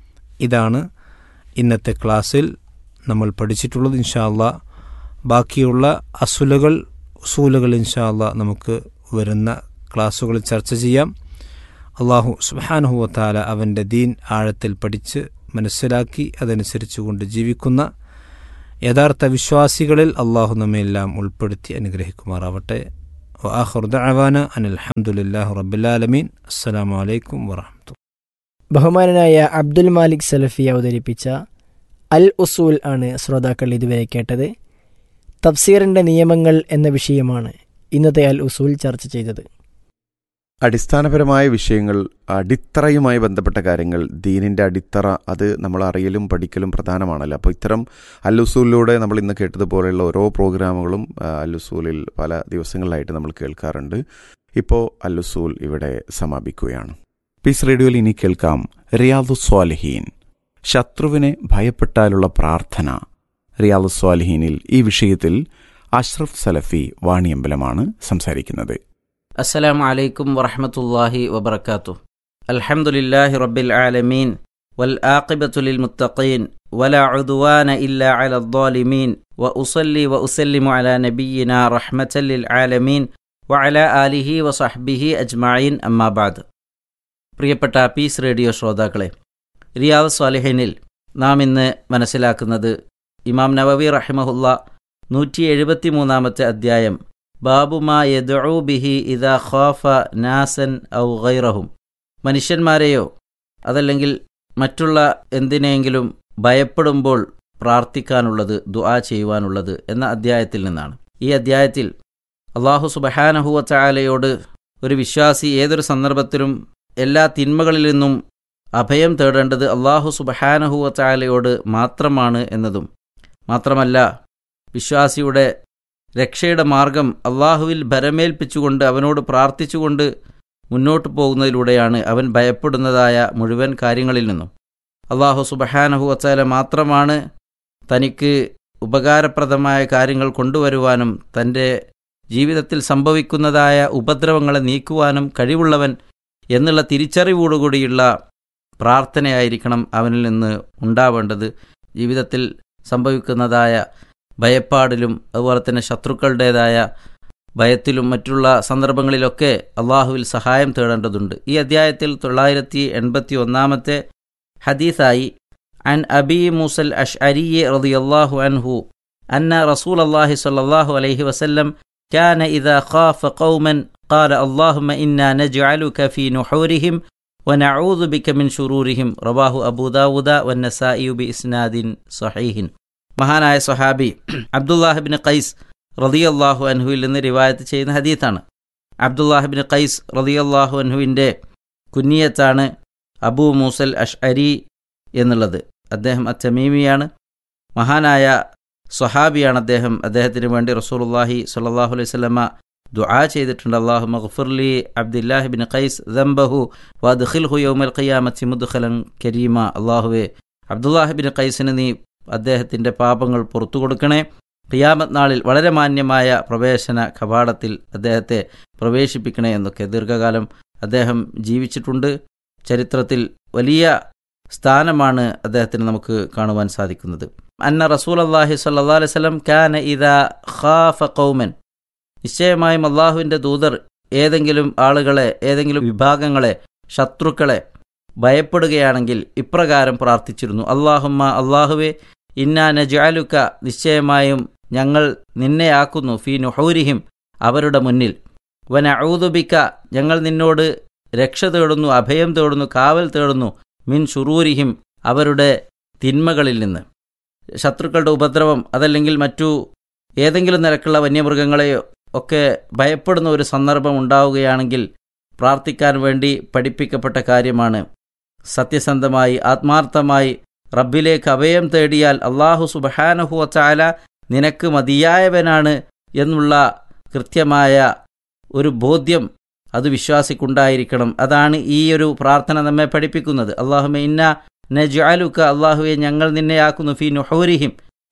ഇതാണ് ഇന്നത്തെ ക്ലാസ്സിൽ നമ്മൾ പഠിച്ചിട്ടുള്ളത്. ഇൻഷാ അല്ലാഹ് ബാക്കിയുള്ള അസുലുകൾ ഉസൂലുകൾ ഇൻഷാ അല്ലാഹ് നമുക്ക് വരുന്ന ക്ലാസ്സുകളിൽ ചർച്ച ചെയ്യാം. അള്ളാഹു സുബ്ഹാനഹു വ തആല അവൻ്റെ ദീൻ ആഴത്തിൽ പഠിച്ച് മനസ്സിലാക്കി അതനുസരിച്ച് കൊണ്ട് ജീവിക്കുന്ന യഥാർത്ഥ വിശ്വാസികളിൽ അള്ളാഹു നമ്മെല്ലാം ഉൾപ്പെടുത്തി അനുഗ്രഹിക്കുമാറാവട്ടെ. വആഖിറു ദഅവാന അനിൽ ഹംദുലില്ലാഹി റബ്ബിൽ ആലമീൻ. അസ്സലാമു അലൈക്കും വറഹ്മത്തുള്ളാഹി. ബഹുമാനനായ അബ്ദുൽ മാലിക് സലഫി അവതരിപ്പിച്ച അൽ ഉസൂൽ ആണ് ശ്രോതാക്കൾ ഇതുവരെ കേട്ടത്. തഫ്സീറിൻ്റെ നിയമങ്ങൾ എന്ന വിഷയമാണ് ഇന്നത്തെ അൽ ഉസൂൽ ചർച്ച ചെയ്തത്. അടിസ്ഥാനപരമായ വിഷയങ്ങൾ, അടിത്തറയുമായി ബന്ധപ്പെട്ട കാര്യങ്ങൾ, ദീനിൻ്റെ അടിത്തറ, അത് നമ്മൾ അറിയലും പഠിക്കലും പ്രധാനമാണല്ലോ. അപ്പോൾ ഇത്തരം അല്ലുസൂലിലൂടെ നമ്മൾ ഇന്ന് കേട്ടതുപോലെയുള്ള ഓരോ പ്രോഗ്രാമുകളും അല്ലുസൂലിൽ പല ദിവസങ്ങളിലായിട്ട് നമ്മൾ കേൾക്കാറുണ്ട്. ഇപ്പോൾ അല്ലുസൂൽ ഇവിടെ സമാപിക്കുകയാണ്. പീസ് റേഡിയോയിൽ ഇനി കേൾക്കാം റിയാദുസ് സ്വാലിഹീൻ, ശത്രുവിനെ ഭയപ്പെട്ടാലുള്ള പ്രാർത്ഥന. റിയാദുസ് സ്വാലിഹീനിൽ ഈ വിഷയത്തിൽ അഷ്റഫ് സലഫി വാണിയമ്പലമാണ് സംസാരിക്കുന്നത്. അസ്സലാമു അലൈക്കും വറഹ്മത്തുള്ളാഹി വബറകാതുഹു. അൽഹംദുലില്ലാഹി റബ്ബിൽ ആലമീൻ വൽ ആഖിബത്തു ലിൽ മുത്തഖീൻ വലാ ഉദ്വാന ഇല്ലാ അലൽ ളാലിമീൻ വ ഉസല്ലി വ ഉസല്ലിമു അലാ നബിയ്യിനാ റഹ്മത്തൽ ലിൽ ആലമീൻ വഅലാ ആലിഹി വസഹ്ബിഹി അജ്മഈൻ. അമ്മാ ബഅദ്. പ്രിയപ്പെട്ട പീസ് റേഡിയോ ശ്രോതാക്കളെ, റിയാദുസ് സ്വാലിഹീനിൽ നാം ഇന്ന് മനസ്സിലാക്കുന്നത് ഇമാം നവവി റഹിമഹുല്ലാ നൂറ്റി എഴുപത്തി മൂന്നാമത്തെ അധ്യായം ബാബുമാ യദ്ഉ ബിഹി ഇദാ ഖാഫ നാസൻ ഔ ഗൈറഹും, മനുഷ്യന്മാരെയോ അതല്ലെങ്കിൽ മറ്റുള്ള എന്തിനെങ്കിലും ഭയപ്പെടുമ്പോൾ പ്രാർത്ഥിക്കാനുള്ളത്, ദുആ ചെയ്യുവാനുള്ളത് എന്ന അധ്യായത്തിൽ നിന്നാണ്. ഈ അധ്യായത്തിൽ അല്ലാഹു സുബ്ഹാനഹു വ തആലയോട് ഒരു വിശ്വാസി ഏതൊരു സന്ദർഭത്തിലും എല്ലാ തിന്മകളിൽ നിന്നും അഭയം തേടേണ്ടത് അല്ലാഹു സുബ്ഹാനഹു വ തആലയോട് മാത്രമാണ് എന്നതും മാത്രമല്ല, വിശ്വാസിയുടെ രക്ഷയുടെ മാർഗം അള്ളാഹുവിൽ ഭരമേൽപ്പിച്ചുകൊണ്ട് അവനോട് പ്രാർത്ഥിച്ചുകൊണ്ട് മുന്നോട്ട് പോകുന്നതിലൂടെയാണ് അവൻ ഭയപ്പെടുന്നതായ മുഴുവൻ കാര്യങ്ങളിൽ നിന്നും. അള്ളാഹു സുബ്ഹാനഹു വ തആല മാത്രമാണ് തനിക്ക് ഉപകാരപ്രദമായ കാര്യങ്ങൾ കൊണ്ടുവരുവാനും തൻ്റെ ജീവിതത്തിൽ സംഭവിക്കുന്നതായ ഉപദ്രവങ്ങളെ നീക്കുവാനും കഴിവുള്ളവൻ എന്നുള്ള തിരിച്ചറിവോടുകൂടിയുള്ള പ്രാർത്ഥനയായിരിക്കണം അവനിൽ നിന്ന് ഉണ്ടാവേണ്ടത്. ജീവിതത്തിൽ സംഭവിക്കുന്നതായ ഭയപ്പാടിലും അതുപോലെ തന്നെ ശത്രുക്കളുടേതായ ഭയത്തിലും മറ്റുള്ള സന്ദർഭങ്ങളിലൊക്കെ അള്ളാഹുവിൽ സഹായം തേടേണ്ടതുണ്ട്. ഈ അധ്യായത്തിൽ തൊള്ളായിരത്തി എൺപത്തി ഒന്നാമത്തെ ഹദീസായി അൻ അബി മൂസൽ അഷ്അരി റളിയല്ലാഹു അൻഹു അന്ന റസൂലല്ലാഹി സ്വല്ലല്ലാഹു അലൈഹി വസല്ലം കാന ഇദാ ഖാഫ ഖൗമൻ ഖാല അല്ലാഹുമ്മ ഇന്നാ നജ്അലുക ഫീ നുഹൂരിഹിം വനഊദു ബിക മിൻ ശുറൂരിഹിം. റവാഹു അബൂ ദാവൂദ വന്നസാഇ ബിഇസ്നാദിൻ സ്വഹീഹിൻ. മഹാനായ സ്വഹാബി അബ്ദുല്ലാഹിബ്നു ഖൈസ് റളിയല്ലാഹു അൻഹുവിൽ നിന്ന് റിവായത്ത് ചെയ്യുന്ന ഹദീത്താണ്. അബ്ദുല്ലാഹിബ്നു ഖൈസ് റളിയല്ലാഹു അൻഹുവിൻ്റെ കുനിയത്താണ് അബൂ മൂസൽ അഷ്അരി എന്നുള്ളത്. അദ്ദേഹം അത്തമീമിയാണ്, മഹാനായ സ്വഹാബിയാണ് അദ്ദേഹം. അദ്ദേഹത്തിന് വേണ്ടി റസൂലുള്ളാഹി സ്വല്ലല്ലാഹു അലൈഹി വസല്ലമ ദുആ ചെയ്തിട്ടുണ്ട്. അല്ലാഹുമ്മ ഗ്ഫിർലി അബ്ദുല്ലാഹിബ്നു ഖൈസ് ദംബഹു വഅദ്ഖിൽഹു യൗമൽ ഖിയാമത്തി മുദ്ഖലൻ കരീമ. അല്ലാഹുവേ, അബ്ദുല്ലാഹിബ്നു ഖൈസിന് നീ അദ്ദേഹത്തിൻ്റെ പാപങ്ങൾ പുറത്തു കൊടുക്കണേ, ഖിയാമത്ത് നാളിൽ വളരെ മാന്യമായ പ്രവേശന കവാടത്തിൽ അദ്ദേഹത്തെ പ്രവേശിപ്പിക്കണേ എന്നൊക്കെ. ദീർഘകാലം അദ്ദേഹം ജീവിച്ചിട്ടുണ്ട്. ചരിത്രത്തിൽ വലിയ സ്ഥാനമാണ് അദ്ദേഹത്തിന് നമുക്ക് കാണുവാൻ സാധിക്കുന്നത്. അന്ന റസൂലല്ലാഹി സ്വല്ലല്ലാഹു അലൈഹി വസല്ലം കാന ഇദാ ഖാഫ ഖൗമൻ, നിശ്ചയമായും അള്ളാഹുവിൻ്റെ ദൂതർ ഏതെങ്കിലും ആളുകളെ, ഏതെങ്കിലും വിഭാഗങ്ങളെ, ശത്രുക്കളെ ഭയപ്പെടുകയാണെങ്കിൽ ഇപ്രകാരം പ്രാർത്ഥിച്ചിരുന്നു: അല്ലാഹുമ്മ, അല്ലാഹുവേ, ഇന്നാ നജ്അലുക, നിശ്ചയമായും ഞങ്ങൾ നിന്നെയാക്കുന്നു, ഫീ നുഹൂരിഹിം, അവരുടെ മുന്നിൽ, വനഊദു ബിക, ഞങ്ങൾ നിന്നോട് രക്ഷ തേടുന്നു, അഭയം തേടുന്നു, കാവൽ തേടുന്നു, മിൻ ശുറൂരിഹിം, അവരുടെ തിന്മകളിൽ നിന്ന്. ശത്രുക്കളുടെ ഉപദ്രവം അതല്ലെങ്കിൽ മറ്റു ഏതെങ്കിലും നിരക്കുള്ള വന്യമൃഗങ്ങളെയോ ഒക്കെ ഭയപ്പെടുന്ന ഒരു സന്ദർഭം ഉണ്ടാവുകയാണെങ്കിൽ പ്രാർത്ഥിക്കാൻ വേണ്ടി പഠിപ്പിക്കപ്പെട്ട കാര്യമാണ്. സത്യസന്ധമായി ആത്മാർത്ഥമായി റബ്ബിലേക്ക് അഭയം തേടിയാൽ അല്ലാഹു സുബ്ഹാനഹു വ തആല നിനക്ക് മതിയായവനാണ് എന്നുള്ള കൃത്യമായ ഒരു ബോധ്യം അത് വിശ്വാസിക്കുണ്ടായിരിക്കണം. അതാണ് ഈ ഒരു പ്രാർത്ഥന നമ്മെ പഠിപ്പിക്കുന്നത്. അല്ലാഹുമ്മ ഇന്നാ നജ്അലുക, അല്ലാഹുവേ, ഞങ്ങൾ നിന്നെയാക്കുന്നു, ഫീ നുഹൂരിഹിം,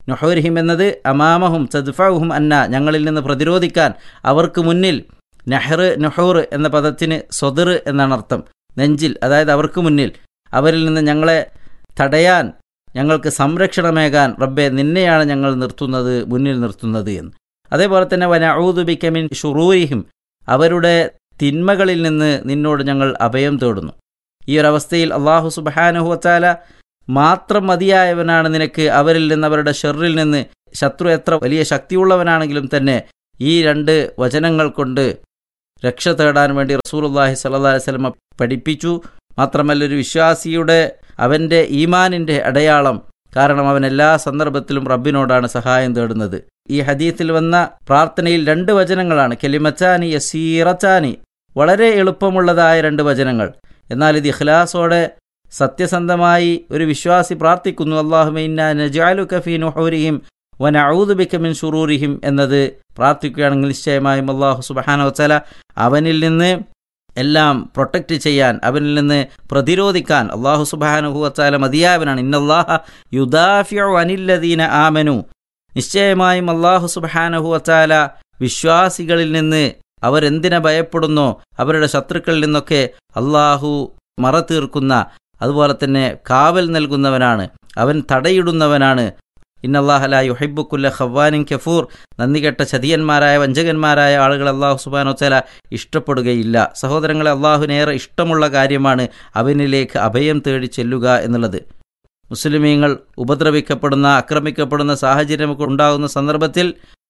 നുഹൂരിഹിം എന്നത് അമാമഹും തദ്ഫഉഹും അന്ന, ഞങ്ങളിൽ നിന്ന് പ്രതിരോധിക്കാൻ അവർക്ക് മുന്നിൽ. നഹ്ർ നുഹൂർ എന്ന പദത്തിന് സ്വദർ എന്നാണ് അർത്ഥം, നെഞ്ചിൽ, അതായത് അവർക്ക് മുന്നിൽ. അവരിൽ നിന്ന് ഞങ്ങളെ തടയാൻ, ഞങ്ങൾക്ക് സംരക്ഷണമേകാൻ റബ്ബെ നിന്നെയാണ് ഞങ്ങൾ നിർത്തുന്നത്, മുന്നിൽ നിർത്തുന്നത് എന്ന്. അതേപോലെ തന്നെ വനഊദു ബിക മിൻ ശുറൂരിഹിം, അവരുടെ തിന്മകളിൽ നിന്ന് നിന്നോട് ഞങ്ങൾ അഭയം തേടുന്നു. ഈ ഒരവസ്ഥയിൽ അല്ലാഹു സുബ്ഹാനഹു വതആല മാത്രം മതിയായവനാണ് നിനക്ക് അവരിൽ നിന്ന്, അവരുടെ ഷെറിൽ നിന്ന്. ശത്രു എത്ര വലിയ ശക്തിയുള്ളവനാണെങ്കിലും തന്നെ ഈ രണ്ട് വചനങ്ങൾ കൊണ്ട് രക്ഷ തേടാൻ വേണ്ടി റസൂലുള്ളാഹി സ്വല്ലല്ലാഹി അലൈഹി വസല്ലം പഠിപ്പിച്ചു. മാത്രമല്ല ഒരു വിശ്വാസിയുടെ അവൻ്റെ ഈമാനിൻ്റെ അടയാളം, കാരണം അവൻ എല്ലാ സന്ദർഭത്തിലും റബ്ബിനോടാണ് സഹായം തേടുന്നത്. ഈ ഹദീസിൽ വന്ന പ്രാർത്ഥനയിൽ രണ്ട് വചനങ്ങളാണ്, കലിമത്താനി യസീറത്താനി, വളരെ എളുപ്പമുള്ളതായ രണ്ട് വചനങ്ങൾ. എന്നാൽ ഇത് ഇഖ്ലാസോടെ സത്യസന്ധമായി ഒരു വിശ്വാസി പ്രാർത്ഥിക്കുന്നു, അല്ലാഹുമ്മ ഇന്നാ നജ്അലുക ഫീ നുഹൂരിഹിം വനഊദു ബിക മിൻ ശുറൂരിഹിം എന്നത് പ്രാർത്ഥിക്കുകയാണെങ്കിൽ നിശ്ചയമായും അല്ലാഹു സുബ്ഹാനഹു വതആല അവനിൽ നിന്ന് എല്ലാം പ്രൊട്ടക്റ്റ് ചെയ്യാൻ, അവനിൽ നിന്ന് പ്രതിരോധിക്കാൻ അല്ലാഹു സുബ്ഹാനഹു വതആല മതിയായവനാണ്. ഇന്നല്ലാഹ യുദാഫിഉ അനില്ലദീന ആമനു, നിശ്ചയമായും അല്ലാഹു സുബ്ഹാനഹു വതആല വിശ്വാസികളിൽ നിന്ന് അവരെന്തിനെ ഭയപ്പെടുന്നോ അവരുടെ ശത്രുക്കളിൽ നിന്നൊക്കെ അല്ലാഹു മറ തീർക്കുന്ന, അതുപോലെ തന്നെ കാവൽ നൽകുന്നവനാണ്, അവൻ തടയിടുന്നവനാണ്. ഇന്നല്ലാഹ ലാ യുഹിബ്ബു കുല്ല ഖവ്വാനിൻ കഫൂർ, നന്ദികെട്ട ചതിയന്മാരായ വഞ്ചകന്മാരായ ആളുകൾ അല്ലാഹു സുബ്ഹാനഹു വതആല ഇഷ്ടപ്പെടുകയില്ല. സഹോദരങ്ങളെ, അല്ലാഹുവിനേറെ ഇഷ്ടമുള്ള കാര്യമാണ് അവനിലേക്ക് അഭയം തേടി ചെല്ലുക എന്നുള്ളത്. മുസ്ലിമീങ്ങൾ ഉപദ്രവിക്കപ്പെടുന്ന, ആക്രമിക്കപ്പെടുന്ന സാഹചര്യമൊക്കെ ഉണ്ടാകുന്ന സന്ദർഭത്തിൽ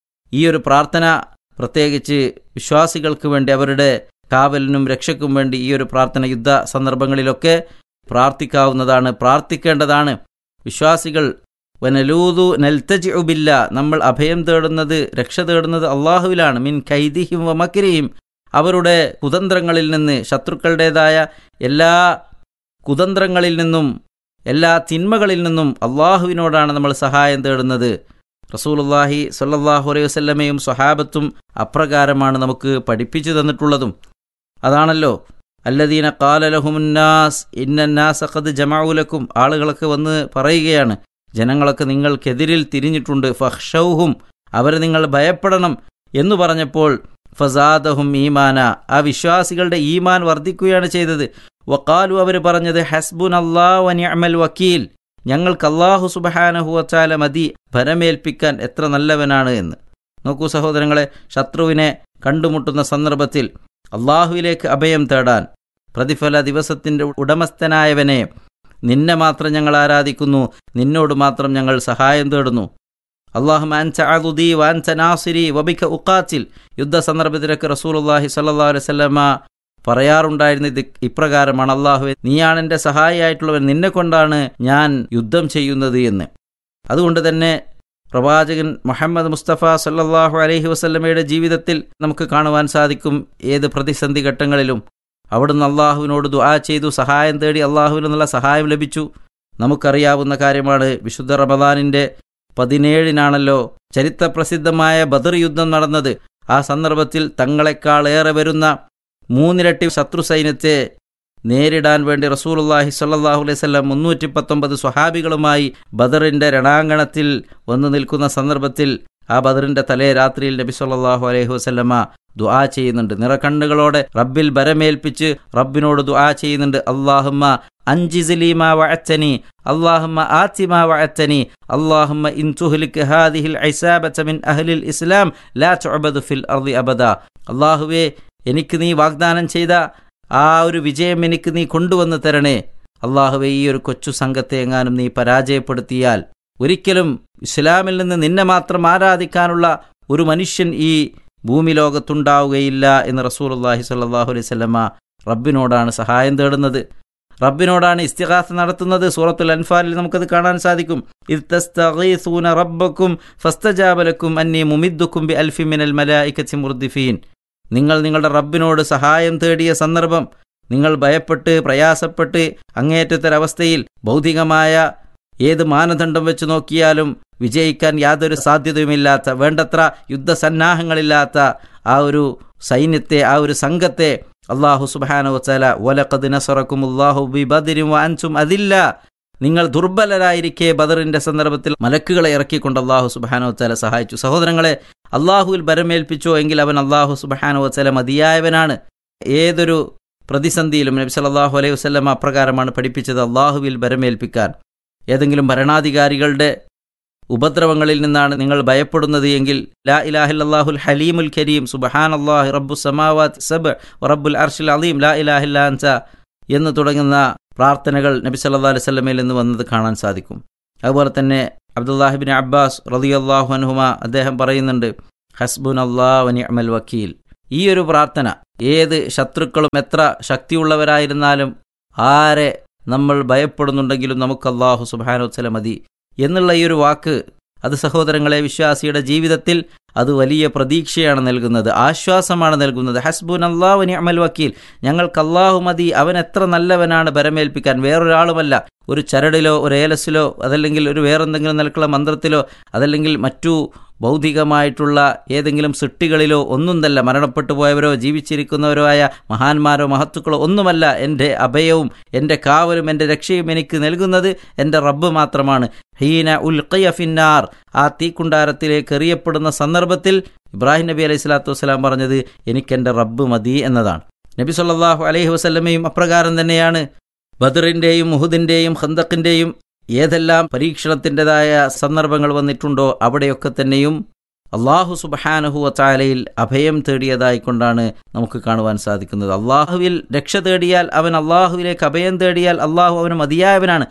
ഈ ഒരു പ്രാർത്ഥന, പ്രത്യേകിച്ച് വിശ്വാസികൾക്ക് വേണ്ടി അവരുടെ കാവലിനും രക്ഷയ്ക്കും വേണ്ടി ഈ ഒരു പ്രാർത്ഥന യുദ്ധ സന്ദർഭങ്ങളിലൊക്കെ പ്രാർത്ഥിക്കാവുന്നതാണ്, പ്രാർത്ഥിക്കേണ്ടതാണ്. വിശ്വാസികൾ വനലൂതു നൽതജിഉ ബില്ലാ, നമ്മൾ അഭയം തേടുന്നത്, രക്ഷ തേടുന്നത് അള്ളാഹുവിലാണ്. മിൻ കൈദിഹിം വ മക്രിഹിം, അവരുടെ കുതന്ത്രങ്ങളിൽ നിന്ന്, ശത്രുക്കളുടേതായ എല്ലാ കുതന്ത്രങ്ങളിൽ നിന്നും എല്ലാ തിന്മകളിൽ നിന്നും അള്ളാഹുവിനോടാണ് നമ്മൾ സഹായം തേടുന്നത്. റസൂലുള്ളാഹി സ്വല്ലല്ലാഹു അലൈഹി വസല്ലമയും സ്വഹാബത്തും അപ്രകാരമാണ് നമുക്ക് പഠിപ്പിച്ചു തന്നിട്ടുള്ളതും. അതാണല്ലോ അല്ലദീന ഖാല ലഹുമുന്നാസ് ഇന്നന്നാസ ഖദ് ജമഉ ലക്കും, ആളുകളൊക്കെ വന്ന് പറയുകയാണ്, ജനങ്ങളൊക്കെ നിങ്ങൾക്കെതിരിൽ തിരിഞ്ഞിട്ടുണ്ട്, ഫഖ്ഷൗഹും, അവരെ നിങ്ങൾ ഭയപ്പെടണം എന്ന് പറഞ്ഞപ്പോൾ ഫസാദഹും ഈമാന, ആ വിശ്വാസികളുടെ ഈമാൻ വർദ്ധിക്കുകയാണ് ചെയ്തത്. വഖാലു, അവർ പറഞ്ഞത് ഹസ്ബുനല്ലാഹു വ നിഅമൽ വക്കീൽ, ഞങ്ങൾക്ക് അല്ലാഹു സുബ്ഹാനഹു വതആല മതി, ഭരമേൽപ്പിക്കാൻ എത്ര നല്ലവനാണ് എന്ന്. നോക്കൂ സഹോദരങ്ങളെ, ശത്രുവിനെ കണ്ടുമുട്ടുന്ന സന്ദർഭത്തിൽ അള്ളാഹുവിലേക്ക് അഭയം തേടാൻ, പ്രതിഫല ദിവസത്തിൻ്റെ ഉടമസ്ഥനായവനെ, നിന്നെ മാത്രം ഞങ്ങൾ ആരാധിക്കുന്നു, നിന്നോട് മാത്രം ഞങ്ങൾ സഹായം തേടുന്നു. അല്ലാഹുമ്മ അൻത അദുദി വ അൻത നാസിരി വബിക ഉഖാതിൽ, യുദ്ധ സന്ദർഭത്തിലൊക്കെ റസൂലുള്ളാഹി സ്വല്ലല്ലാഹു അലൈഹി വസല്ലമ പറയാറുണ്ടായിരുന്നത് ഇപ്രകാരമാണ്, അല്ലാഹുവേ നീയാണ് എൻ്റെ സഹായിയായിട്ടുള്ളവൻ, നിന്നെ കൊണ്ടാണ് ഞാൻ യുദ്ധം ചെയ്യുന്നത് എന്ന്. അതുകൊണ്ട് തന്നെ പ്രവാചകൻ മുഹമ്മദ് മുസ്തഫ സല്ലല്ലാഹു അലൈഹി വസല്ലമയുടെ ജീവിതത്തിൽ നമുക്ക് കാണുവാൻ സാധിക്കും, ഏത് പ്രതിസന്ധി ഘട്ടങ്ങളിലും അവിടുന്ന് അള്ളാഹുവിനോട് ദുആ ചെയ്തു, സഹായം തേടി, അള്ളാഹുവിൽ നിന്നുള്ള സഹായം ലഭിച്ചു. നമുക്കറിയാവുന്ന കാര്യമാണ്, വിശുദ്ധ റമദാനിൻ്റെ പതിനേഴിനാണല്ലോ ചരിത്രപ്രസിദ്ധമായ ബദർ യുദ്ധം നടന്നത്. ആ സന്ദർഭത്തിൽ തങ്ങളെക്കാളേറെ വരുന്ന മൂന്നിരട്ടി ശത്രു സൈന്യത്തെ നേരിടാൻ വേണ്ടി റസൂലുള്ളാഹി സ്വല്ലല്ലാഹു അലൈഹി വസല്ലം മുന്നൂറ്റി പത്തൊമ്പത് സ്വഹാബികളുമായി ബദറിൻ്റെ രണാങ്കണത്തിൽ വന്നു നിൽക്കുന്ന സന്ദർഭത്തിൽ ആ ബദറിൻ്റെ തലേ രാത്രിയിൽ നബി സ്വല്ലല്ലാഹു അലൈഹി വസല്ലമ ദുആ ചെയ്യുന്നുണ്ട്. നിറകണ്ണുകളോടെ റബ്ബിൽ ബരമേൽപ്പിച്ച് റബ്ബിനോട് ദുആ ചെയ്യുന്നുണ്ട്. അല്ലാഹുമ്മ അൻജിസ്ലി മാ വഅതനി, അല്ലാഹുമ്മ ആതി മാ വഅതനി, അല്ലാഹുമ്മ ഇൻ തുഹ്ലിക ഹാദിഹിൽ ഇസാബത മിൻ അഹ്ലിൽ ഇസ്ലാം ലാ തുഅബദു ഫിൽ അർളി അബദാ. അല്ലാഹുവേ, എനിക്ക് നീ വാഗ്ദാനം ചെയ്ത ആ ഒരു വിജയം എനിക്ക് നീ കൊണ്ടുവന്ന് തരണേ. അല്ലാഹുവേ, ഈ ഒരു കൊച്ചു സംഘത്തെ എങ്ങാനും നീ പരാജയപ്പെടുത്തിയാൽ ഒരിക്കലും ഇസ്ലാമിൽ നിന്ന് നിന്നെ മാത്രം ആരാധിക്കാനുള്ള ഒരു മനുഷ്യൻ ഈ ഭൂമി ലോകത്തുണ്ടാവുകയില്ല എന്ന് റസൂലുള്ളാഹി സ്വല്ലല്ലാഹു അലൈഹി വസല്ലമ റബ്ബിനോടാണ് സഹായം തേടുന്നത്, റബ്ബിനോടാണ് ഇസ്തിഗാസ നടത്തുന്നത്. സൂറത്തുൽ അൻഫാലിൽ നമുക്കത് കാണാൻ സാധിക്കും. ഇദ് തസ്തഗീസൂന റബ്ബക്കും ഫസ്തജാബ ലക്കും അന്നി മുമിദ്ദുക്കും ബി അൽഫി മിനൽ മലായികതി മുർദിഫീൻ. നിങ്ങൾ നിങ്ങളുടെ റബ്ബിനോട് സഹായം തേടിയ സന്ദർഭം, നിങ്ങൾ ഭയപ്പെട്ട് പ്രയാസപ്പെട്ട് അങ്ങേയറ്റത്തൊരവസ്ഥയിൽ ഭൗതികമായ ഏത് മാനദണ്ഡം വെച്ച് നോക്കിയാലും വിജയിക്കാൻ യാതൊരു സാധ്യതയുമില്ലാത്ത, വേണ്ടത്ര യുദ്ധസന്നാഹങ്ങളില്ലാത്ത ആ ഒരു സൈന്യത്തെ, ആ ഒരു സംഘത്തെ അല്ലാഹു സുബ്ഹാനഹു വതആല വലഖദ് നസറക്കുമുല്ലാഹു ബി ബദ്രിൻ വ അൻതും അദില്ല, നിങ്ങൾ ദുർബലരായിരിക്കെ ബദറിന്റെ സന്ദർഭത്തിൽ മലക്കുകളെ ഇറക്കിക്കൊണ്ട് അള്ളാഹു സുബ്ഹാനഹു വതആല സഹായിച്ചു. സഹോദരങ്ങളെ, അള്ളാഹുവിൽ ബരമേൽപ്പിച്ചോ എങ്കിൽ അവൻ അള്ളാഹു സുബ്ഹാനഹു വതആല മതിയായവനാണ്. ഏതൊരു പ്രതിസന്ധിയിലും നബി സല്ലല്ലാഹു അലൈഹി വസല്ലം അപ്രകാരമാണ് പഠിപ്പിച്ചത്, അള്ളാഹുവിൽ ബരമേൽപ്പിക്കാൻ. ഏതെങ്കിലും ഭരണാധികാരികളുടെ ഉപദ്രവങ്ങളിൽ നിന്നാണ് നിങ്ങൾ ഭയപ്പെടുന്നത് എങ്കിൽ ലാ ഇലാഹ ഇല്ലല്ലാഹുൽ ഹലീമുൽ കരീം സുബ്ഹാനല്ലാഹി റബ്ബുസ് സമാവാതി സബ്അ വറബ്ബുൽ അർശിൽ അളീം ലാ ഇലാഹ ഇല്ലാ അൻത എന്ന് തുടങ്ങുന്ന പ്രാർത്ഥനകൾ നബി സല്ലല്ലാഹു അലൈഹി വസല്ലമയിൽ നിന്ന് വന്നത് കാണാൻ സാധിക്കും. അതുപോലെ തന്നെ അബ്ദുല്ലാഹി ഇബ്നു അബ്ബാസ് റളിയല്ലാഹു അൻഹുമ അദ്ദേഹം പറയുന്നുണ്ട്, ഹസ്ബുനല്ലാഹു വ നിഅമൽ വക്കീൽ. ഈ ഒരു പ്രാർത്ഥന ഏത് ശത്രുക്കളും എത്ര ശക്തിയുള്ളവരായിരുന്നാലും ആരെ നമ്മൾ ഭയപ്പെടുന്നുണ്ടെങ്കിലും നമുക്ക് അല്ലാഹു സുബ്ഹാനഹു വ തആല മതി എന്നുള്ള ഈ ഒരു വാക്ക്, അത് സഹോദരങ്ങളെ വിശ്വാസിയുടെ ജീവിതത്തിൽ അത് വലിയ പ്രതീക്ഷയാണ് നൽകുന്നത്, ആശ്വാസമാണ് നൽകുന്നത്. ഹസ്ബുനല്ലാഹു വ നിഅമൽ വക്കീൽ, ഞങ്ങൾക്ക് അല്ലാഹു മതി, അവൻ എത്ര നല്ലവനാണ് ബരമേൽപ്പിക്കാൻ, വേറൊരാളുമല്ല. ഒരു ചരടിലോ ഒരു ഏലസിലോ അതല്ലെങ്കിൽ ഒരു വേറെന്തെങ്കിലും നിലക്കുള്ള മന്ത്രത്തിലോ അതല്ലെങ്കിൽ മറ്റു ഭൗതികമായിട്ടുള്ള ഏതെങ്കിലും സൃഷ്ടികളിലോ ഒന്നും തന്നെ മരണപ്പെട്ടു പോയവരോ ജീവിച്ചിരിക്കുന്നവരോ ആയ മഹാന്മാരോ മഹത്തുക്കളോ ഒന്നുമല്ല. എൻ്റെ അഭയവും എൻ്റെ കാവലും എൻ്റെ രക്ഷയും എനിക്ക് നൽകുന്നത് എൻ്റെ റബ്ബ് മാത്രമാണ്. ഹീന ഉൽഖിയ ഫിന്നാർ, ആ തീക്കുണ്ടാരത്തിലേക്ക് എറിയപ്പെടുന്ന സന്ദർഭത്തിൽ ഇബ്രാഹിം നബി അലൈഹി സ്വലാത്തു വസ്സലാം പറഞ്ഞത് എനിക്കെൻ്റെ റബ്ബ് മതി എന്നതാണ്. നബി സല്ലല്ലാഹു അലൈഹി വസല്ലമയും അപ്രകാരം തന്നെയാണ്. ബദറിൻ്റെയും ഉഹുദിൻ്റെയും ഖന്തഖിൻ്റെയും ഏതെല്ലാം പരീക്ഷണത്തിൻ്റെതായ സന്ദർഭങ്ങൾ വന്നിട്ടുണ്ടോ അവിടെയൊക്കെ തന്നെയും അള്ളാഹു സുബ്ഹാനഹു വ തആലയിൽ അഭയം തേടിയതായിക്കൊണ്ടാണ് നമുക്ക് കാണുവാൻ സാധിക്കുന്നത്. അള്ളാഹുവിൽ രക്ഷ തേടിയാൽ, അവൻ അള്ളാഹുവിലേക്ക് അഭയം തേടിയാൽ അള്ളാഹു അവന് മതിയായവനാണ്.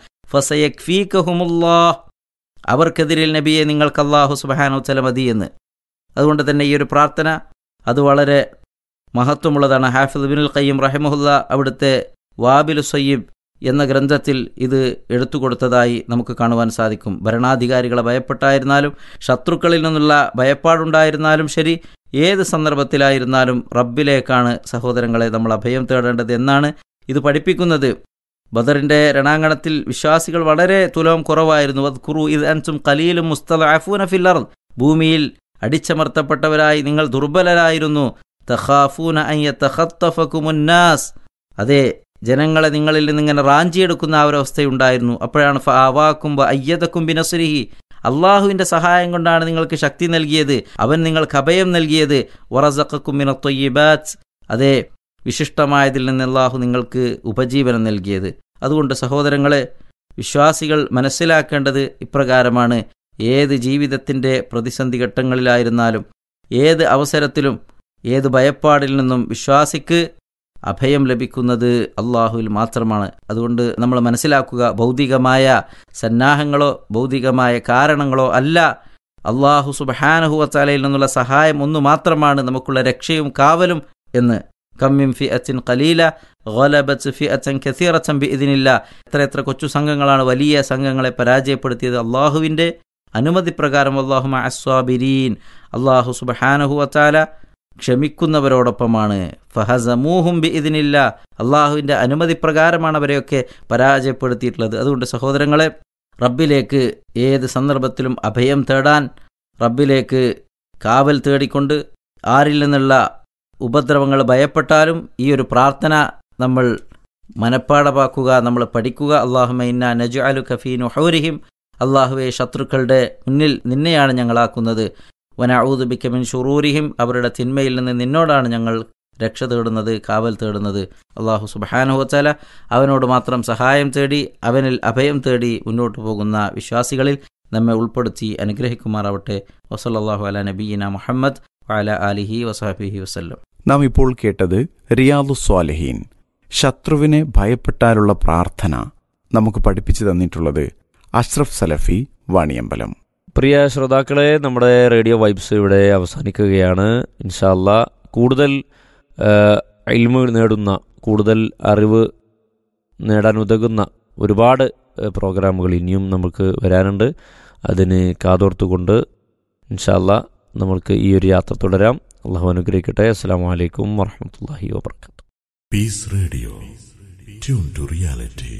ഫസയക്ഫീകഹുമുല്ലാഹ്, അവർക്കെതിരിൽ നബിയെ നിങ്ങൾക്ക് അള്ളാഹു സുബ്ഹാനഹു വ തആല മതി എന്ന്. അതുകൊണ്ട് തന്നെ ഈ ഒരു പ്രാർത്ഥന അത് വളരെ മഹത്വമുള്ളതാണ്. ഹാഫിദ് ഇബ്നുൽ ഖയ്യിം റഹിമഹുല്ല അവിടുത്തെ വാബിലു സയ്യിബ് എന്ന ഗ്രന്ഥത്തിൽ ഇത് എടുത്തു കൊടുത്തതായി നമുക്ക് കാണുവാൻ സാധിക്കും. ഭരണാധികാരികളെ ഭയപ്പെട്ടായിരുന്നാലും ശത്രുക്കളിൽ നിന്നുള്ള ഭയപ്പാടുണ്ടായിരുന്നാലും ശരി, ഏത് സന്ദർഭത്തിലായിരുന്നാലും റബ്ബിലേക്കാണ് സഹോദരങ്ങളെ നമ്മൾ അഭയം തേടേണ്ടത് എന്നാണ് ഇത് പഠിപ്പിക്കുന്നത്. ബദറിൻ്റെ രണാങ്കണത്തിൽ വിശ്വാസികൾ വളരെ തുലവും കുറവായിരുന്നു. വദ്കുറു ഇദ് അൻതും ഖലീലും മുസ്തദഅഫൂന ഫിൽ അർദ്, ഭൂമിയിൽ അടിച്ചമർത്തപ്പെട്ടവരായി നിങ്ങൾ ദുർബലരായിരുന്നു. തഖാഫൂന അൻ യതഖത്തഫകുമുന്നാസ്, അതെ ജനങ്ങളെ നിങ്ങളിൽ നിന്നിങ്ങനെ റാഞ്ചിയെടുക്കുന്ന ആ ഒരവസ്ഥയുണ്ടായിരുന്നു. അപ്പോഴാണ് ഫഅവാക്കും വഅയ്യദക്കും ബിനസ്രിഹി, അള്ളാഹുവിൻ്റെ സഹായം കൊണ്ടാണ് നിങ്ങൾക്ക് ശക്തി നൽകിയത്, അവൻ നിങ്ങൾക്ക് അഭയം നൽകിയത്. വറസഖക്കും മിനത് ത്വയ്യിബാത്ത്, അതെ വിശിഷ്ടമായതിൽ നിന്ന് അള്ളാഹു നിങ്ങൾക്ക് ഉപജീവനം നൽകിയത്. അതുകൊണ്ട് സഹോദരങ്ങളെ, വിശ്വാസികൾ മനസ്സിലാക്കേണ്ടത് ഇപ്രകാരമാണ്. ഏത് ജീവിതത്തിൻ്റെ പ്രതിസന്ധി ഘട്ടങ്ങളിലായിരുന്നാലും ഏത് അവസരത്തിലും ഏത് ഭയപ്പാടിൽ നിന്നും വിശ്വാസിക്ക് അഭയം ലഭിക്കുന്നത് അള്ളാഹുവിൽ മാത്രമാണ്. അതുകൊണ്ട് നമ്മൾ മനസ്സിലാക്കുക, ഭൗതികമായ സന്നാഹങ്ങളോ ഭൗതികമായ കാരണങ്ങളോ അല്ല, അള്ളാഹു സുബ്ഹാനഹു വ തആലയിൽ നിന്നുള്ള സഹായം ഒന്നു മാത്രമാണ് നമുക്കുള്ള രക്ഷയും കാവലും എന്ന്. കമ്മിൻ ഫിഅത്തിൻ ഖലീല ഗലബത് ഫിഅത്തൻ കസീറത്തൻ ബിഇദ്നില്ലാ, എത്ര എത്ര കൊച്ചു സംഘങ്ങളാണ് വലിയ സംഘങ്ങളെ പരാജയപ്പെടുത്തിയത് അള്ളാഹുവിൻ്റെ അനുമതി പ്രകാരം. അല്ലാഹു മഅസ്സാബിരീൻ, അള്ളാഹു സുബ്ഹാനഹു വ തആല ക്ഷമിക്കുന്നവരോടൊപ്പമാണ്. ഫഹസമൂഹും ബിഇദ്നില്ലാ, അള്ളാഹുവിൻ്റെ അനുമതി പ്രകാരമാണ് അവരെയൊക്കെ പരാജയപ്പെടുത്തിയിട്ടുള്ളത്. അതുകൊണ്ട് സഹോദരങ്ങളെ, റബ്ബിലേക്ക് ഏത് സന്ദർഭത്തിലും അഭയം തേടാൻ, റബ്ബിലേക്ക് കാവൽ തേടിക്കൊണ്ട് ആരിൽ നിന്നുള്ള ഉപദ്രവങ്ങൾ ഭയപ്പെട്ടാലും ഈ ഒരു പ്രാർത്ഥന നമ്മൾ മനഃപ്പാടമാക്കുക, നമ്മൾ പഠിക്കുക. അല്ലാഹുമ്മ ഇന്നാ നജ്അലുക ഫീ നുഹൂരിഹിം, അള്ളാഹുവെ ശത്രുക്കളുടെ മുന്നിൽ നിന്നെയാണ് ഞങ്ങളാക്കുന്നത്. വനഊദു ബിക മിൻ ശുറൂരിഹിം, അവരുടെ തിന്മയിൽ നിന്ന് നിന്നോടാണ് ഞങ്ങൾ രക്ഷ തേടുന്നത്, കാവൽ തേടുന്നത്. അള്ളാഹു സുബ്ഹാനഹു വ തആല അവനോട് മാത്രം സഹായം തേടി അവനിൽ അഭയം തേടി മുന്നോട്ട് പോകുന്ന വിശ്വാസികളിൽ നമ്മെ ഉൾപ്പെടുത്തി അനുഗ്രഹിക്കുമാറാവട്ടെ. വസല്ലല്ലാഹു അലാ നബിയിന മുഹമ്മദ് വഅലാ ആലിഹി വസഹബിഹി വസല്ലം. നാം ഇപ്പോൾ കേട്ടത് റിയാദുസ് സ്വാലിഹീൻ, ശത്രുവിനെ ഭയപ്പെട്ടാലുള്ള പ്രാർത്ഥന നമുക്ക് പഠിപ്പിച്ചു തന്നിട്ടുള്ളത് അഷ്റഫ് സലഫി വാണിയമ്പലം. പ്രിയ ശ്രോതാക്കളെ, നമ്മുടെ റേഡിയോ വൈബ്സ് ഇവിടെ അവസാനിക്കുകയാണ്. ഇൻഷാ അല്ലാ കൂടുതൽ ഇൽമു നേടുന്ന, കൂടുതൽ അറിവ് നേടാൻ ഉതകുന്ന ഒരുപാട് പ്രോഗ്രാമുകൾ ഇനിയും നമുക്ക് വരാനുണ്ട്. അതിന് കാതോർത്തുകൊണ്ട് ഇൻഷാ അല്ലാ നമുക്ക് ഈ ഒരു യാത്ര തുടരാം. അള്ളാഹു അനുഗ്രഹിക്കട്ടെ. അസ്സലാമു അലൈക്കും വറഹ്മത്തുള്ളാഹി വബറകാതുഹു. Piece radio, tune to reality.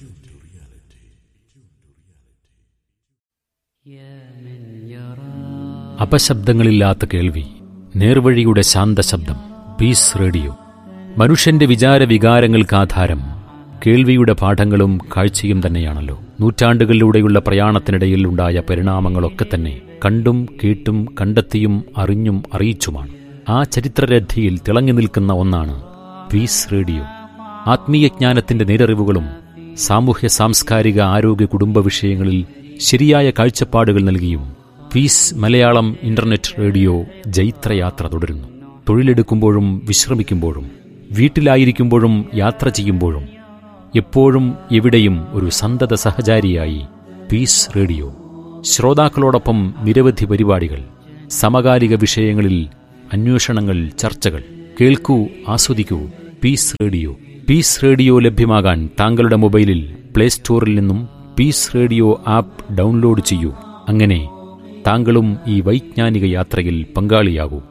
അപശബ്ദങ്ങളില്ലാത്ത കേൾവി, നേർവഴിയുടെ ശാന്തശബ്ദം. പീസ് റേഡിയോ, മനുഷ്യന്റെ വിചാര വികാരങ്ങൾക്ക് ആധാരം. കേൾവിയുടെ പാഠങ്ങളും കാഴ്ചയും തന്നെയാണല്ലോ. നൂറ്റാണ്ടുകളിലൂടെയുള്ള പ്രയാണത്തിനിടയിൽ ഉണ്ടായ പരിണാമങ്ങളൊക്കെ തന്നെ കണ്ടും കേട്ടും കണ്ടെത്തിയും അറിഞ്ഞും അറിയിച്ചുമാണ്. ആ ചരിത്രരഥിയിൽ തിളങ്ങി നിൽക്കുന്ന ഒന്നാണ് പീസ് റേഡിയോ. ആത്മീയജ്ഞാനത്തിന്റെ നേരറിവുകളും സാമൂഹ്യ സാംസ്കാരിക ആരോഗ്യ കുടുംബ വിഷയങ്ങളിൽ ശരിയായ കാഴ്ചപ്പാടുകൾ നൽകിയും പീസ് മലയാളം ഇന്റർനെറ്റ് റേഡിയോ ജൈത്രയാത്ര തുടരുന്നു. തൊഴിലെടുക്കുമ്പോഴും വിശ്രമിക്കുമ്പോഴും വീട്ടിലായിരിക്കുമ്പോഴും യാത്ര ചെയ്യുമ്പോഴും എപ്പോഴും എവിടെയും ഒരു സന്തത സഹചാരിയായി പീസ് റേഡിയോ. ശ്രോതാക്കളോടൊപ്പം നിരവധി പരിപാടികൾ, സമകാലിക വിഷയങ്ങളിൽ അന്വേഷണങ്ങൾ, ചർച്ചകൾ. കേൾക്കൂ, ആസ്വദിക്കൂ. Piece radio. പീസ് റേഡിയോ ലഭ്യമാകാൻ താങ്കളുടെ മൊബൈലിൽ പ്ലേ സ്റ്റോറിൽ നിന്നും പീസ് റേഡിയോ ആപ്പ് ഡൗൺലോഡ് ചെയ്യൂ. അങ്ങനെ താങ്കളും ഈ വൈജ്ഞാനിക യാത്രയിൽ പങ്കാളിയാകൂ.